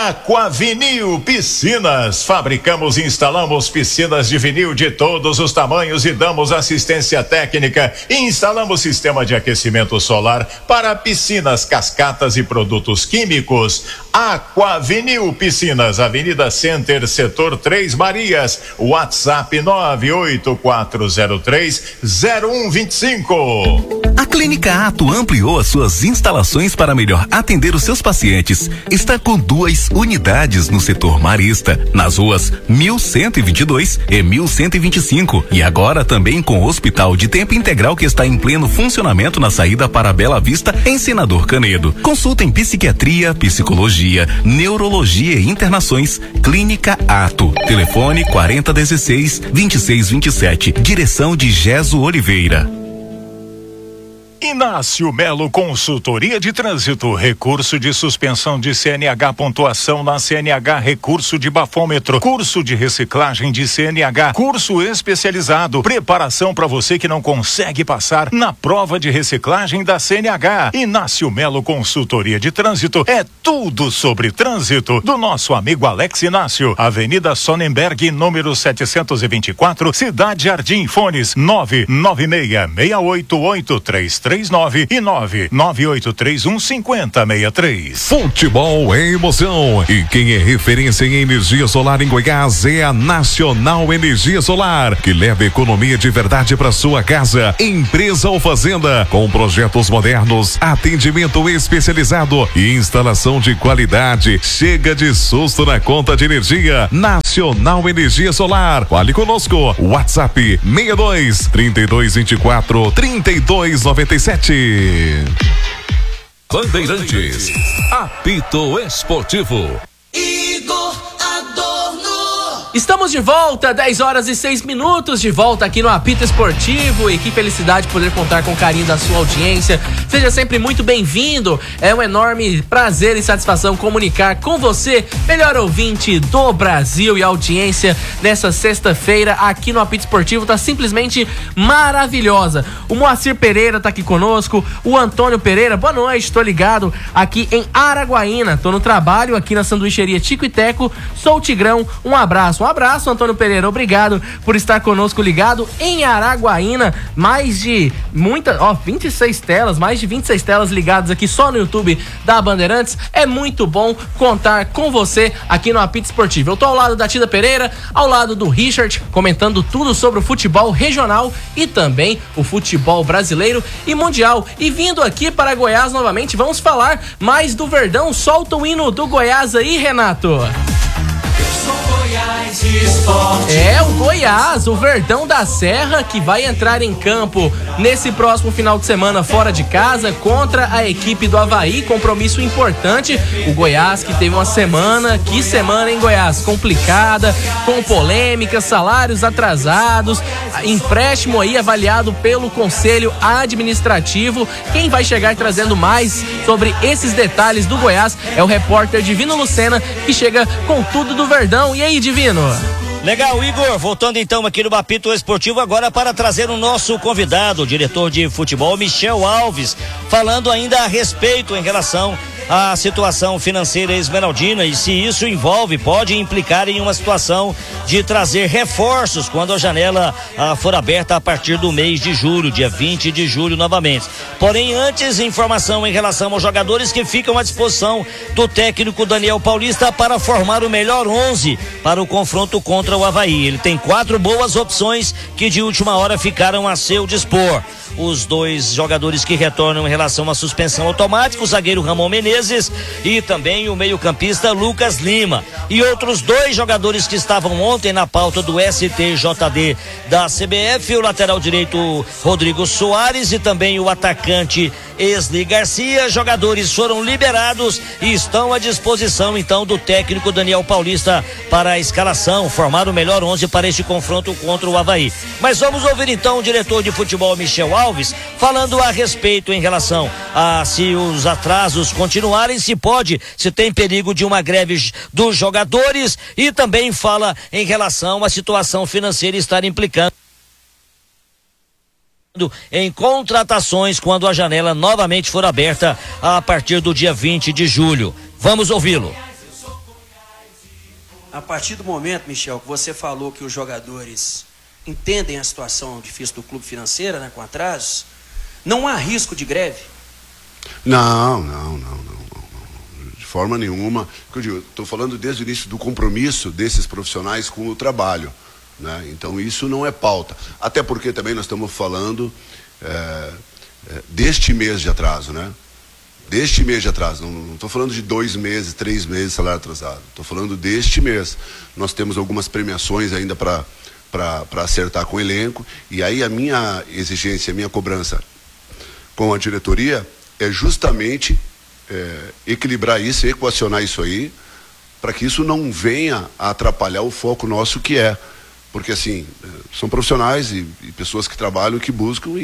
A: Aquavinil Piscinas, fabricamos e instalamos piscinas de vinil de todos os tamanhos e damos assistência técnica. Instalamos sistema de aquecimento solar para piscinas, cascatas e produtos químicos. Aquavinil Piscinas, Avenida Center, setor Três Marias. WhatsApp nove oito quatro zero três, zero um dois cinco.
H: A Clínica Ato ampliou as suas instalações para melhor atender os seus pacientes. Está com duas unidades no setor marista, nas ruas mil cento e vinte e dois e mil cento e vinte e cinco. E agora também com o hospital de tempo integral que está em pleno funcionamento na saída para Bela Vista, em Senador Canedo. Consulta em psiquiatria, psicologia, neurologia e internações. Clínica Ato. Telefone quarenta dezesseis, vinte e seis vinte e sete. Direção de Geso Oliveira.
A: Inácio Melo Consultoria de Trânsito, recurso de suspensão de C N H, pontuação na C N H, recurso de bafômetro, curso de reciclagem de C N H, curso especializado, preparação para você que não consegue passar na prova de reciclagem da C N H. Inácio Melo Consultoria de Trânsito é tudo sobre trânsito do nosso amigo Alex Inácio, Avenida Sonnenberg, número setecentos e vinte e quatro, Cidade Jardim. Fones nove nove seis, seis oito oito, três três nove e nove nove oito três um, cinco zero seis três.
B: Futebol é emoção e quem é referência em energia solar em Goiás é a Nacional Energia Solar, que leva economia de verdade para sua casa. Empresa ou fazenda com projetos modernos, atendimento especializado e instalação de qualidade. Chega de susto na conta de energia. Nacional Energia Solar. Fale conosco. WhatsApp seis dois, trinta e dois, vinte e quatro, trinta e dois, noventa e sete.
C: Bandeirantes, apito esportivo.
D: Igor Adorno.
E: Estamos de volta, dez horas e seis minutos, de volta aqui no Apito Esportivo. E que felicidade poder contar com o carinho da sua audiência. Seja sempre muito bem-vindo. É um enorme prazer e satisfação comunicar com você, melhor ouvinte do Brasil, e a audiência nessa sexta-feira aqui no Apito Esportivo tá simplesmente maravilhosa. O Moacir Pereira tá aqui conosco, o Antônio Pereira, boa noite, tô ligado aqui em Araguaína, tô no trabalho aqui na sanduicheria Tico e Teco, sou o Tigrão, um abraço. Um abraço, Antônio Pereira, obrigado por estar conosco ligado em Araguaína. Mais de muitas, ó, vinte e seis telas, mais de vinte e seis telas ligadas aqui só no YouTube da Bandeirantes. É muito bom contar com você aqui no Apito Esportivo. Eu tô ao lado da Tida Pereira, ao lado do Richard, comentando tudo sobre o futebol regional e também o futebol brasileiro e mundial. E vindo aqui para Goiás novamente, vamos falar mais do Verdão. Solta o hino do Goiás aí, Renato. É o Goiás, o Verdão da Serra, que vai entrar em campo nesse próximo final de semana fora de casa contra a equipe do Avaí. Compromisso importante. O Goiás que teve uma semana, que semana em Goiás, complicada, com polêmicas, salários atrasados, empréstimo aí avaliado pelo Conselho Administrativo. Quem vai chegar trazendo mais sobre esses detalhes do Goiás é o repórter Divino Lucena, que chega com tudo do Verdão. E aí, Divino?
K: Legal, Igor, voltando então aqui no Apito Esportivo agora para trazer o nosso convidado, o diretor de futebol Michel Alves, falando ainda a respeito em relação à situação financeira esmeraldina e se isso envolve, pode implicar em uma situação de trazer reforços quando a janela ah, for aberta a partir do mês de julho, dia vinte de julho novamente. Porém, antes, informação em relação aos jogadores que ficam à disposição do técnico Daniel Paulista para formar o melhor onze para o confronto contra o Avaí. Ele tem quatro boas opções que de última hora ficaram a seu dispor. Os dois jogadores que retornam em relação à suspensão automática, o zagueiro Ramon Menezes e também o meio-campista Lucas Lima. E outros dois jogadores que estavam ontem na pauta do S T J D da C B F, o lateral direito Rodrigo Soares e também o atacante Esli Garcia. Jogadores foram liberados e estão à disposição então do técnico Daniel Paulista para a escalação, formar o melhor onze para este confronto contra o Avaí. Mas vamos ouvir então o diretor de futebol Michel Alves falando a respeito em relação a se os atrasos continuarem, se pode, se tem perigo de uma greve dos jogadores, e também fala em relação à situação financeira estar implicando em contratações quando a janela novamente for aberta a partir do dia vinte de julho. Vamos ouvi-lo.
L: A partir do momento, Michel, que você falou que os jogadores entendem a situação difícil do clube financeira, né, com atrasos, não há risco de greve?
M: Não, não, não, não, não. De forma nenhuma. Eu digo, estou falando desde o início do compromisso desses profissionais com o trabalho, né? Então isso não é pauta. Até porque também nós estamos falando é, é, deste mês de atraso, né? Deste mês de atraso. Não estou falando de dois meses, três meses de salário atrasado. Estou falando deste mês. Nós temos algumas premiações ainda para para acertar com o elenco, e aí a minha exigência, a minha cobrança com a diretoria é justamente é, equilibrar isso, equacionar isso aí, para que isso não venha a atrapalhar o foco nosso que é, porque assim, são profissionais e, e pessoas que trabalham, que buscam, e,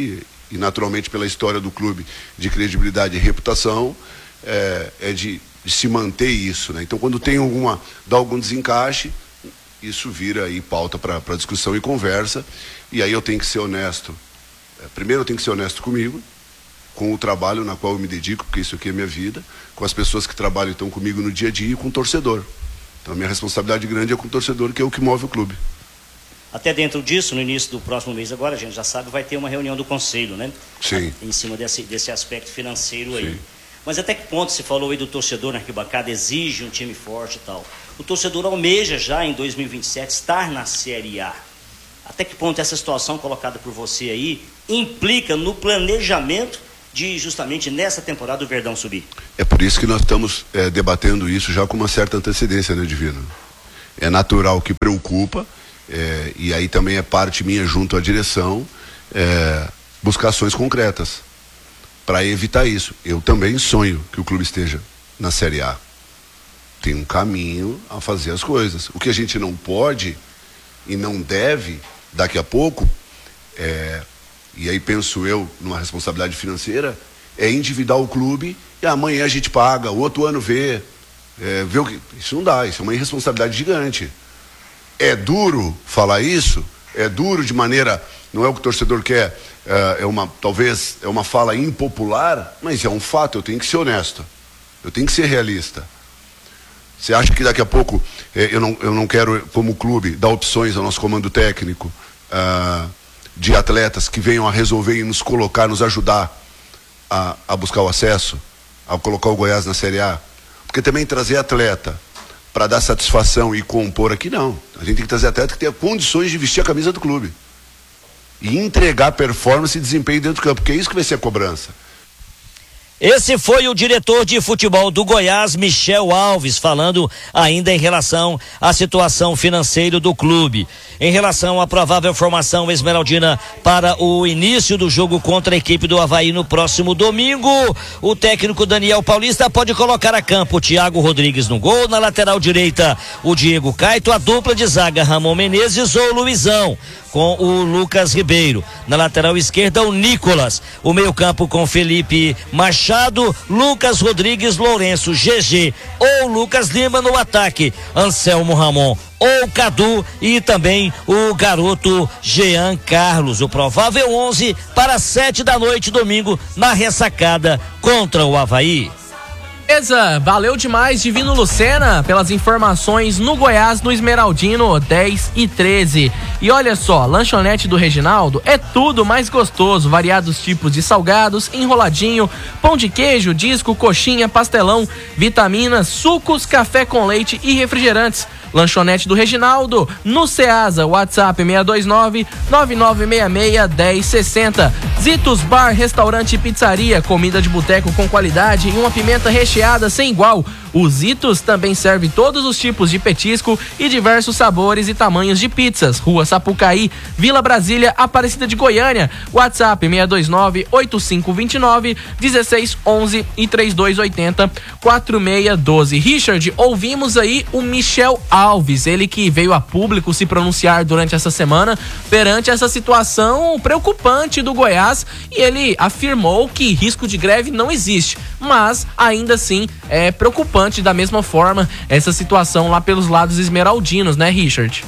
M: e naturalmente pela história do clube de credibilidade e reputação, é, é de, de se manter isso, né? Então, quando tem alguma, dá algum desencaixe, isso vira aí pauta para discussão e conversa, e aí eu tenho que ser honesto. É, primeiro eu tenho que ser honesto comigo, com o trabalho na qual eu me dedico, porque isso aqui é minha vida, com as pessoas que trabalham então comigo no dia a dia e com o torcedor. Então a minha responsabilidade grande é com o torcedor, que é o que move o clube.
K: Até dentro disso, no início do próximo mês agora, a gente já sabe, vai ter uma reunião do conselho, né?
M: Sim.
K: Em cima desse, desse aspecto financeiro aí.
M: Sim.
K: Mas até que ponto, você falou aí do torcedor na arquibancada, exige um time forte e tal. O torcedor almeja já em dois mil e vinte e sete estar na Série A. Até que ponto essa situação colocada por você aí implica no planejamento de justamente nessa temporada o Verdão subir?
M: É por isso que nós estamos é, debatendo isso já com uma certa antecedência, né, Divino? É natural que preocupa, é, e aí também é parte minha junto à direção, é, buscar ações concretas para evitar isso. Eu também sonho que o clube esteja na Série A. Tem um caminho a fazer as coisas. O que a gente não pode e não deve, daqui a pouco, é, e aí penso eu numa responsabilidade financeira, é endividar o clube e amanhã a gente paga, o outro ano vê, é, vê o que. Isso não dá, isso é uma irresponsabilidade gigante. É duro falar isso, é duro de maneira, não é o que o torcedor quer, é, é uma, talvez é uma fala impopular, mas é um fato, eu tenho que ser honesto, eu tenho que ser realista. Você acha que daqui a pouco eh, eu, não, eu não quero, como clube, dar opções ao nosso comando técnico ah, de atletas que venham a resolver e nos colocar, nos ajudar a, a buscar o acesso, a colocar o Goiás na Série A? Porque também trazer atleta para dar satisfação e compor aqui, não. A gente tem que trazer atleta que tenha condições de vestir a camisa do clube e entregar performance e desempenho dentro do campo, porque é isso que vai ser a cobrança.
K: Esse foi o diretor de futebol do Goiás, Michel Alves, falando ainda em relação à situação financeira do clube. Em relação à provável formação esmeraldina para o início do jogo contra a equipe do Avaí no próximo domingo, o técnico Daniel Paulista pode colocar a campo o Thiago Rodrigues no gol, na lateral direita o Diego Caito, a dupla de zaga Ramon Menezes ou Luizão, com o Lucas Ribeiro. Na lateral esquerda, o Nicolas. O meio-campo com Felipe Machado, Lucas Rodrigues, Lourenço, G G ou Lucas Lima no ataque. Anselmo Ramon ou Cadu e também o garoto Jean Carlos. O provável onze para sete da noite, domingo, na ressacada contra o Avaí.
E: Beleza, valeu demais, Divino Lucena, pelas informações no Goiás, no Esmeraldino, dez e treze. E olha só, lanchonete do Reginaldo é tudo mais gostoso, variados tipos de salgados, enroladinho, pão de queijo, disco, coxinha, pastelão, vitaminas, sucos, café com leite e refrigerantes. Lanchonete do Reginaldo, no Ceasa, WhatsApp seis dois nove, nove nove seis seis, um zero seis zero. Zitos Bar, restaurante e pizzaria, comida de boteco com qualidade e uma pimenta recheada sem igual. O Zitos também serve todos os tipos de petisco e diversos sabores e tamanhos de pizzas. Rua Sapucaí, Vila Brasília, Aparecida de Goiânia. WhatsApp seis dois nove, oito cinco dois nove, um seis um um e três dois oito zero, quatro seis um dois. Richard, ouvimos aí o Michel Alves, ele que veio a público se pronunciar durante essa semana perante essa situação preocupante do Goiás, e ele afirmou que risco de greve não existe, mas ainda assim é preocupante da mesma forma essa situação lá pelos lados esmeraldinos, né, Richard?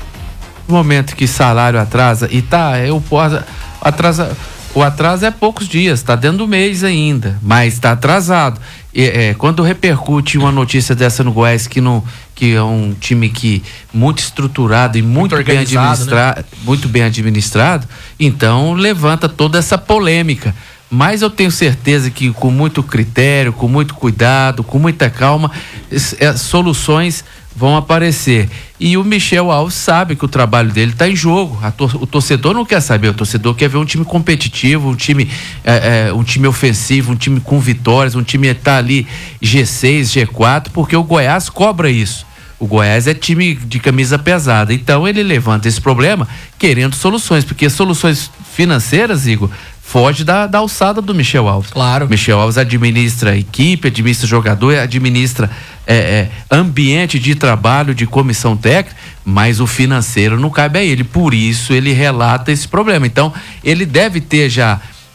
F: No momento que salário atrasa, e tá, eu posso atrasa, o atraso é poucos dias, tá dentro do mês ainda, mas tá atrasado. E, é, quando repercute uma notícia dessa no Goiás, que, não, que é um time que muito estruturado e muito, muito bem administrado, né? muito bem administrado, então levanta toda essa polêmica. Mas eu tenho certeza que com muito critério, com muito cuidado, com muita calma, é, soluções vão aparecer. E o Michel Alves sabe que o trabalho dele está em jogo. A tor- o torcedor não quer saber, o torcedor quer ver um time competitivo, um time, é, é, um time ofensivo, um time com vitórias, um time que está ali G seis, G quatro, porque o Goiás cobra isso. O Goiás é time de camisa pesada, então ele levanta esse problema querendo soluções, porque soluções financeiras, Igor, foge da, da alçada do Michel Alves.
E: Claro.
F: Michel Alves administra equipe, administra jogador, administra é, é, ambiente de trabalho, de comissão técnica, mas o financeiro não cabe a ele. Por isso ele relata esse problema. Então, ele deve ter já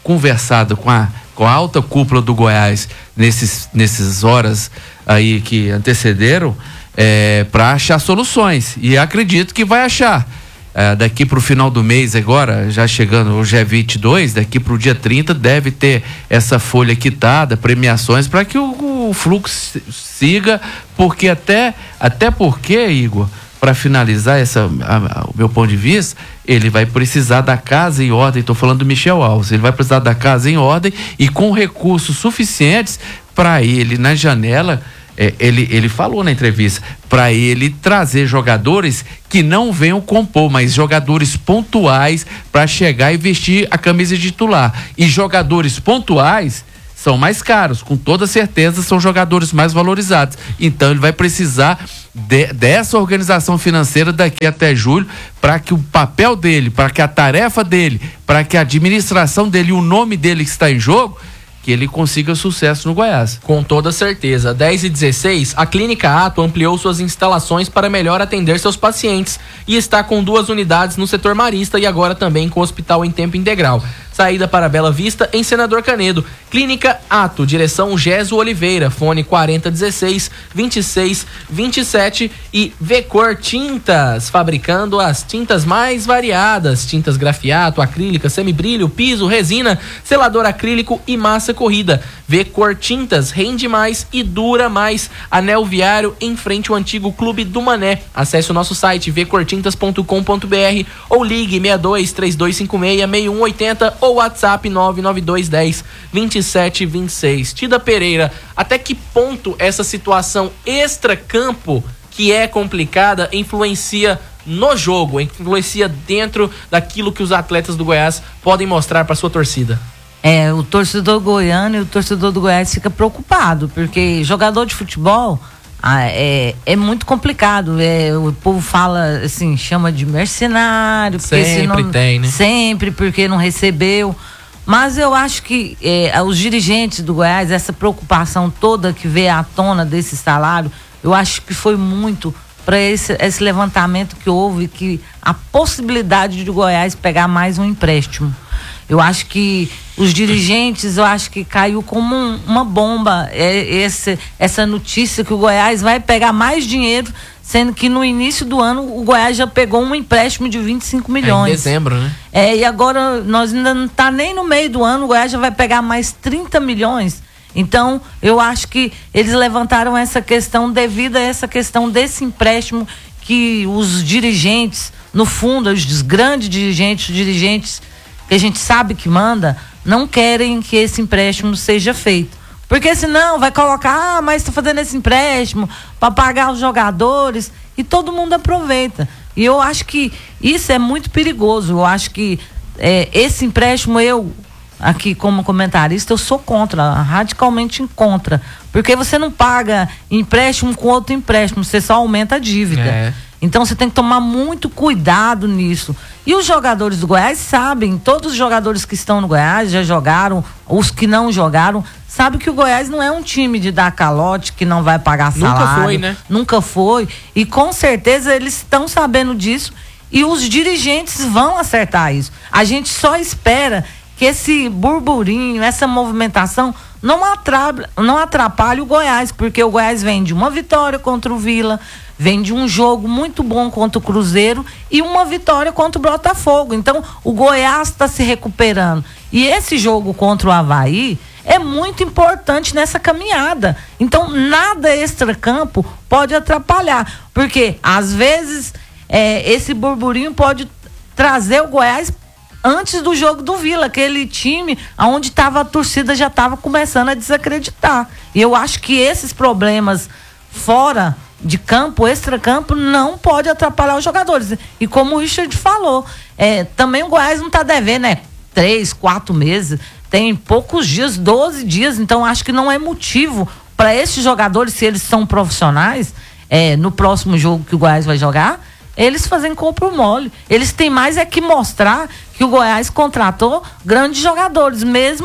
F: conversado com a, com a alta cúpula do Goiás nesses, nesses horas aí que antecederam, é, para achar soluções. E acredito que vai achar. É, daqui para o final do mês agora, já chegando, hoje é vinte e dois, daqui para o dia trinta deve ter essa folha quitada, premiações, para que o, o fluxo siga, porque até, até porque, Igor, para finalizar essa, a, a, o meu ponto de vista, ele vai precisar da casa em ordem, estou falando do Michel Alves, ele vai precisar da casa em ordem e com recursos suficientes para ele, na janela, é, ele, ele falou na entrevista, para ele trazer jogadores que não venham compor, mas jogadores pontuais para chegar e vestir a camisa de titular. E jogadores pontuais são mais caros, com toda certeza são jogadores mais valorizados. Então ele vai precisar de, dessa organização financeira daqui até julho, para que o papel dele, para que a tarefa dele, para que a administração dele, o nome dele que está em jogo, que ele consiga sucesso no Goiás.
E: Com toda certeza. dez e dezesseis, a Clínica Ato ampliou suas instalações para melhor atender seus pacientes e está com duas unidades no setor marista e agora também com hospital em tempo integral. Saída para Bela Vista, em Senador Canedo. Clínica Ato, direção Geso Oliveira, fone quarenta dezesseis, vinte e seis, vinte e sete e Vecor Tintas, fabricando as tintas mais variadas, tintas grafiato, acrílica, semibrilho, piso, resina, selador acrílico e massa corrida. Vecor Tintas, rende mais e dura mais. Anel Viário, em frente ao antigo Clube do Mané. Acesse o nosso site vecor tintas ponto com ponto b r ou ligue seis dois, três dois cinco seis, seis um oito zero ou WhatsApp nove nove dois um zero, vinte e sete vinte e seis. Tida Pereira, até que ponto essa situação extra-campo, que é complicada, influencia no jogo, influencia dentro daquilo que os atletas do Goiás podem mostrar para sua torcida?
G: É, o torcedor goiano e o torcedor do Goiás fica preocupado, porque jogador de futebol ah, é, é muito complicado. É, o povo fala assim, chama de mercenário, porque
E: sempre
G: não,
E: tem, né?
G: Sempre porque não recebeu. Mas eu acho que é, os dirigentes do Goiás, essa preocupação toda que veio à tona desse salário, eu acho que foi muito para esse, esse levantamento que houve, que a possibilidade de o Goiás pegar mais um empréstimo. Eu acho que os dirigentes, eu acho que caiu como um, uma bomba é, esse, essa notícia que o Goiás vai pegar mais dinheiro, sendo que no início do ano o Goiás já pegou um empréstimo de vinte e cinco milhões.
E: É em dezembro, né?
G: É, e agora nós ainda não tá nem no meio do ano, o Goiás já vai pegar mais trinta milhões. Então, eu acho que eles levantaram essa questão devido a essa questão desse empréstimo que os dirigentes, no fundo, os grandes dirigentes, os dirigentes que a gente sabe que manda, não querem que esse empréstimo seja feito. Porque senão vai colocar, ah, mas está fazendo esse empréstimo para pagar os jogadores e todo mundo aproveita. E eu acho que isso é muito perigoso. Eu acho que é, esse empréstimo, eu, aqui como comentarista, eu sou contra, radicalmente contra. Porque você não paga empréstimo com outro empréstimo, você só aumenta a dívida. É. Então você tem que tomar muito cuidado nisso. E os jogadores do Goiás sabem, todos os jogadores que estão no Goiás já jogaram, os que não jogaram, sabem que o Goiás não é um time de dar calote, que não vai pagar salário.
E: Nunca foi, né?
G: Nunca foi. E com certeza eles estão sabendo disso e os dirigentes vão acertar isso. A gente só espera que esse burburinho, essa movimentação não atrapalhe, não atrapalhe o Goiás, porque o Goiás vem de uma vitória contra o Vila, vem de um jogo muito bom contra o Cruzeiro e uma vitória contra o Botafogo. Então, o Goiás está se recuperando. E esse jogo contra o Avaí é muito importante nessa caminhada. Então, nada extra-campo pode atrapalhar. Porque, às vezes, é, esse burburinho pode trazer o Goiás antes do jogo do Vila, aquele time onde tava, a torcida já estava começando a desacreditar. E eu acho que esses problemas fora de campo, extra-campo, não pode atrapalhar os jogadores. E como o Richard falou, é, também o Goiás não está devendo, né? Três, quatro meses, tem poucos dias, doze dias, então acho que não é motivo para esses jogadores, se eles são profissionais, é, no próximo jogo que o Goiás vai jogar, eles fazem corpo mole. Eles têm mais é que mostrar que o Goiás contratou grandes jogadores, mesmo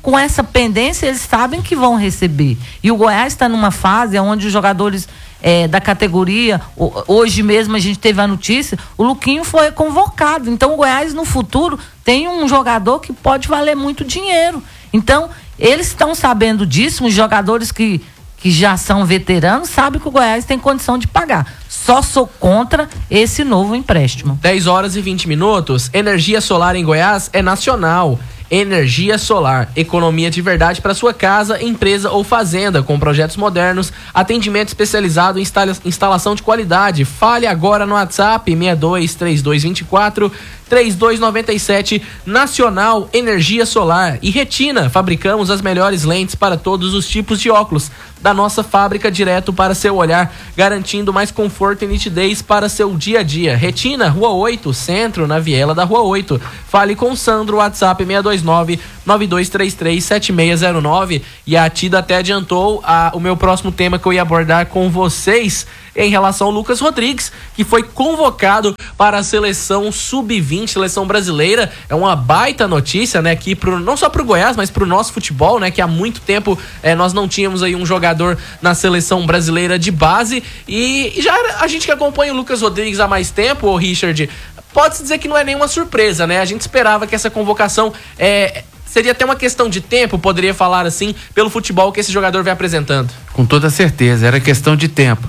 G: com essa pendência, eles sabem que vão receber. E o Goiás está numa fase onde os jogadores é, da categoria, hoje mesmo a gente teve a notícia, o Luquinho foi convocado. Então o Goiás no futuro tem um jogador que pode valer muito dinheiro. Então eles estão sabendo disso, os jogadores que, que já são veteranos sabem que o Goiás tem condição de pagar. Só sou contra esse novo empréstimo.
E: dez horas e vinte minutos. Energia solar em Goiás é nacional. Energia solar, economia de verdade para sua casa, empresa ou fazenda, com projetos modernos, atendimento especializado em instala- instalação de qualidade. Fale agora no WhatsApp seis dois três dois dois quatro três dois nove sete. Nacional Energia Solar e Retina, fabricamos as melhores lentes para todos os tipos de óculos da nossa fábrica, direto para seu olhar, garantindo mais conforto e nitidez para seu dia a dia. Retina, Rua oito, Centro, na Viela da Rua oito. Fale com o Sandro, WhatsApp seis dois nove nove dois três três sete seis zero nove. E a Tida até adiantou a, o meu próximo tema que eu ia abordar com vocês em relação ao Lucas Rodrigues, que foi convocado para a seleção sub vinte, seleção brasileira. É uma baita notícia, né, aqui pro, não só para o Goiás, mas para o nosso futebol, né, que há muito tempo é, nós não tínhamos aí um jogador na seleção brasileira de base. E, e já a gente que acompanha o Lucas Rodrigues há mais tempo, ô Richard, pode-se dizer que não é nenhuma surpresa, né? A gente esperava que essa convocação é, seria até uma questão de tempo, poderia falar assim, pelo futebol que esse jogador vem apresentando.
F: Com toda certeza, era questão de tempo.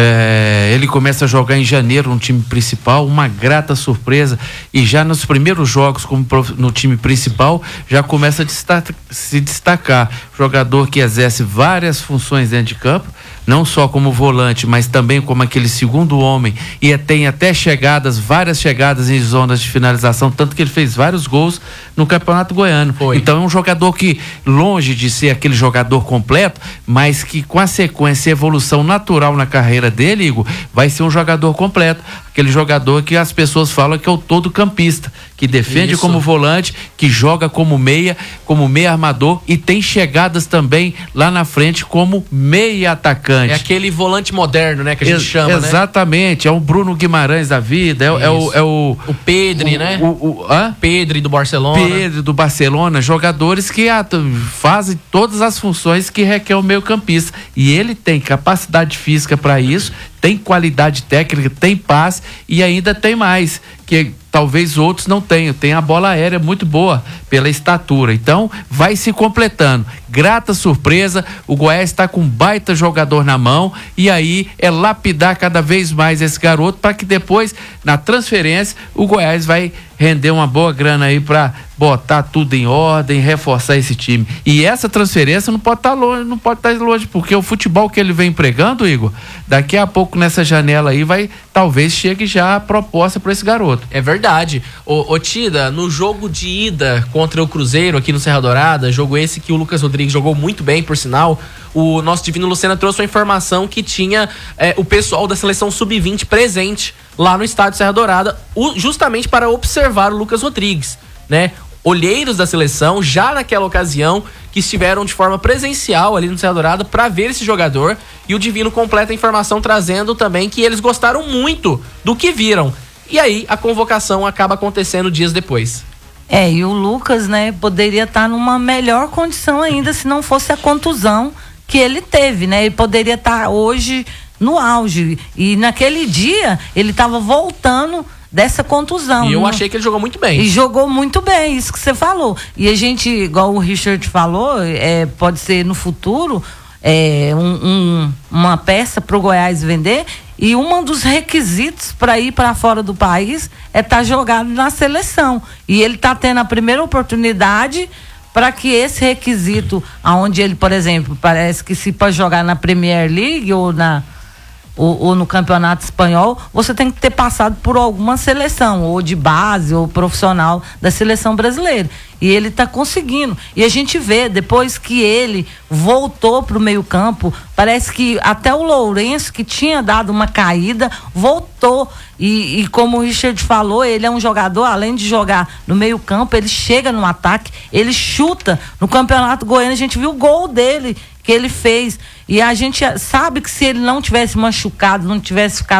F: É, ele começa a jogar em janeiro no time principal, uma grata surpresa, e já nos primeiros jogos como no time principal já começa a destaca, se destacar, jogador que exerce várias funções dentro de campo, não só como volante, mas também como aquele segundo homem, e tem até chegadas, várias chegadas em zonas de finalização, tanto que ele fez vários gols no Campeonato Goiano. Foi. Então é um jogador que, longe de ser aquele jogador completo, mas que com a sequência e evolução natural na carreira dele, Igor, vai ser um jogador completo, aquele jogador que as pessoas falam que é o todo campista, que defende Isso. como volante, que joga como meia, como meia armador, e tem chegadas também lá na frente como meia atacante.
E: É aquele volante moderno, né, que a gente
F: Ex-
E: chama,
F: Exatamente, né? É o Bruno Guimarães da vida, é, é o, é o...
E: O Pedri,
F: o,
E: né?
F: O, o, hã?
E: Pedri do Barcelona.
F: Pedri do Barcelona, jogadores que at- fazem todas as funções que requer o meio campista, e ele tem capacidade física para isso, tem qualidade técnica, tem passe e ainda tem mais, que talvez outros não tenham. Tem a bola aérea muito boa pela estatura. Então, vai se completando. Grata surpresa, o Goiás está com um baita jogador na mão, e aí é lapidar cada vez mais esse garoto para que depois, na transferência, o Goiás vai render uma boa grana aí para botar tudo em ordem, reforçar esse time. E essa transferência não pode estar tá longe, não pode estar tá longe, porque o futebol que ele vem empregando, Igor, daqui a pouco nessa janela aí vai, talvez chegue já a proposta para esse garoto.
E: É verdade. Ô, ô Tida, no jogo de ida contra o Cruzeiro aqui no Serra Dourada, jogo esse que o Lucas Rodrigues jogou muito bem, por sinal, o nosso Divino Lucena trouxe uma informação que tinha é, o pessoal da seleção sub vinte presente lá no estádio Serra Dourada, o, justamente para observar o Lucas Rodrigues, né? Olheiros da seleção, já naquela ocasião, que estiveram de forma presencial ali no Serra Dourada para ver esse jogador, e o Divino completa a informação trazendo também que eles gostaram muito do que viram. E aí a convocação acaba acontecendo dias depois.
G: É, e o Lucas, né, poderia estar numa melhor condição ainda se não fosse a contusão que ele teve, né? Ele poderia estar hoje no auge, e naquele dia ele estava voltando dessa contusão.
E: E eu
G: né?
E: achei que ele jogou muito bem.
G: E jogou muito bem, isso que você falou. E a gente, igual o Richard falou, é, pode ser no futuro é, um, um, uma peça para o Goiás vender, e um dos requisitos para ir para fora do país é estar tá jogado na seleção. E ele está tendo a primeira oportunidade para que esse requisito, aonde ele, por exemplo, parece que se para jogar na Premier League ou na Ou, ou no Campeonato Espanhol, você tem que ter passado por alguma seleção, ou de base, ou profissional da seleção brasileira. E ele está conseguindo. E a gente vê, depois que ele voltou para o meio campo, parece que até o Lourenço, que tinha dado uma caída, voltou. E, e como o Richard falou, ele é um jogador, além de jogar no meio campo, ele chega no ataque, ele chuta. No Campeonato Goiano, a gente viu o gol dele, que ele fez. E a gente sabe que se ele não tivesse machucado, não tivesse ficado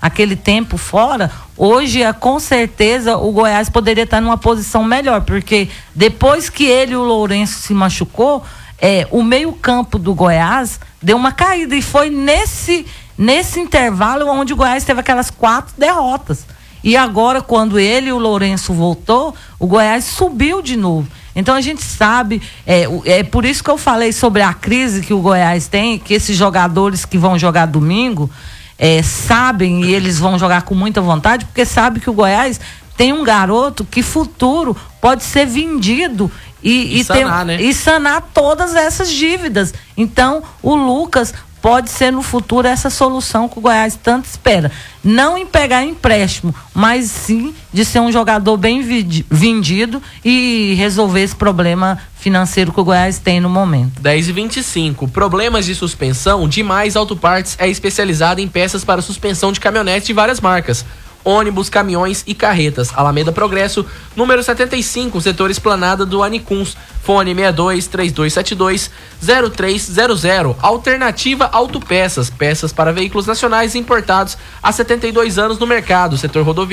G: aquele tempo fora, hoje, é, com certeza, o Goiás poderia estar numa posição melhor, porque depois que ele e o Lourenço se machucou, é, o meio-campo do Goiás deu uma caída, e foi nesse, nesse intervalo onde o Goiás teve aquelas quatro derrotas. E agora, quando ele e o Lourenço voltou, o Goiás subiu de novo. Então a gente sabe, é, é por isso que eu falei sobre a crise que o Goiás tem, que esses jogadores que vão jogar domingo é, sabem, e eles vão jogar com muita vontade, porque sabe que o Goiás tem um garoto que futuro pode ser vendido e,
E: E
G: e,
E: sanar,
G: ter,
E: né?
G: e sanar todas essas dívidas. Então o Lucas pode ser no futuro essa solução que o Goiás tanto espera. Não em pegar empréstimo, mas sim de ser um jogador bem vendido e resolver esse problema financeiro que o Goiás tem no momento.
E: dez e vinte e cinco. Problemas de suspensão. Demais Autopartes é especializada em peças para suspensão de caminhonetes de várias marcas. Ônibus, caminhões e carretas. Alameda Progresso, número setenta e cinco, setor Esplanada do Anicuns. Fone seis dois, três dois sete dois, zero três zero zero. Alternativa Autopeças, peças para veículos nacionais importados há setenta e dois anos no mercado. Setor rodoviário.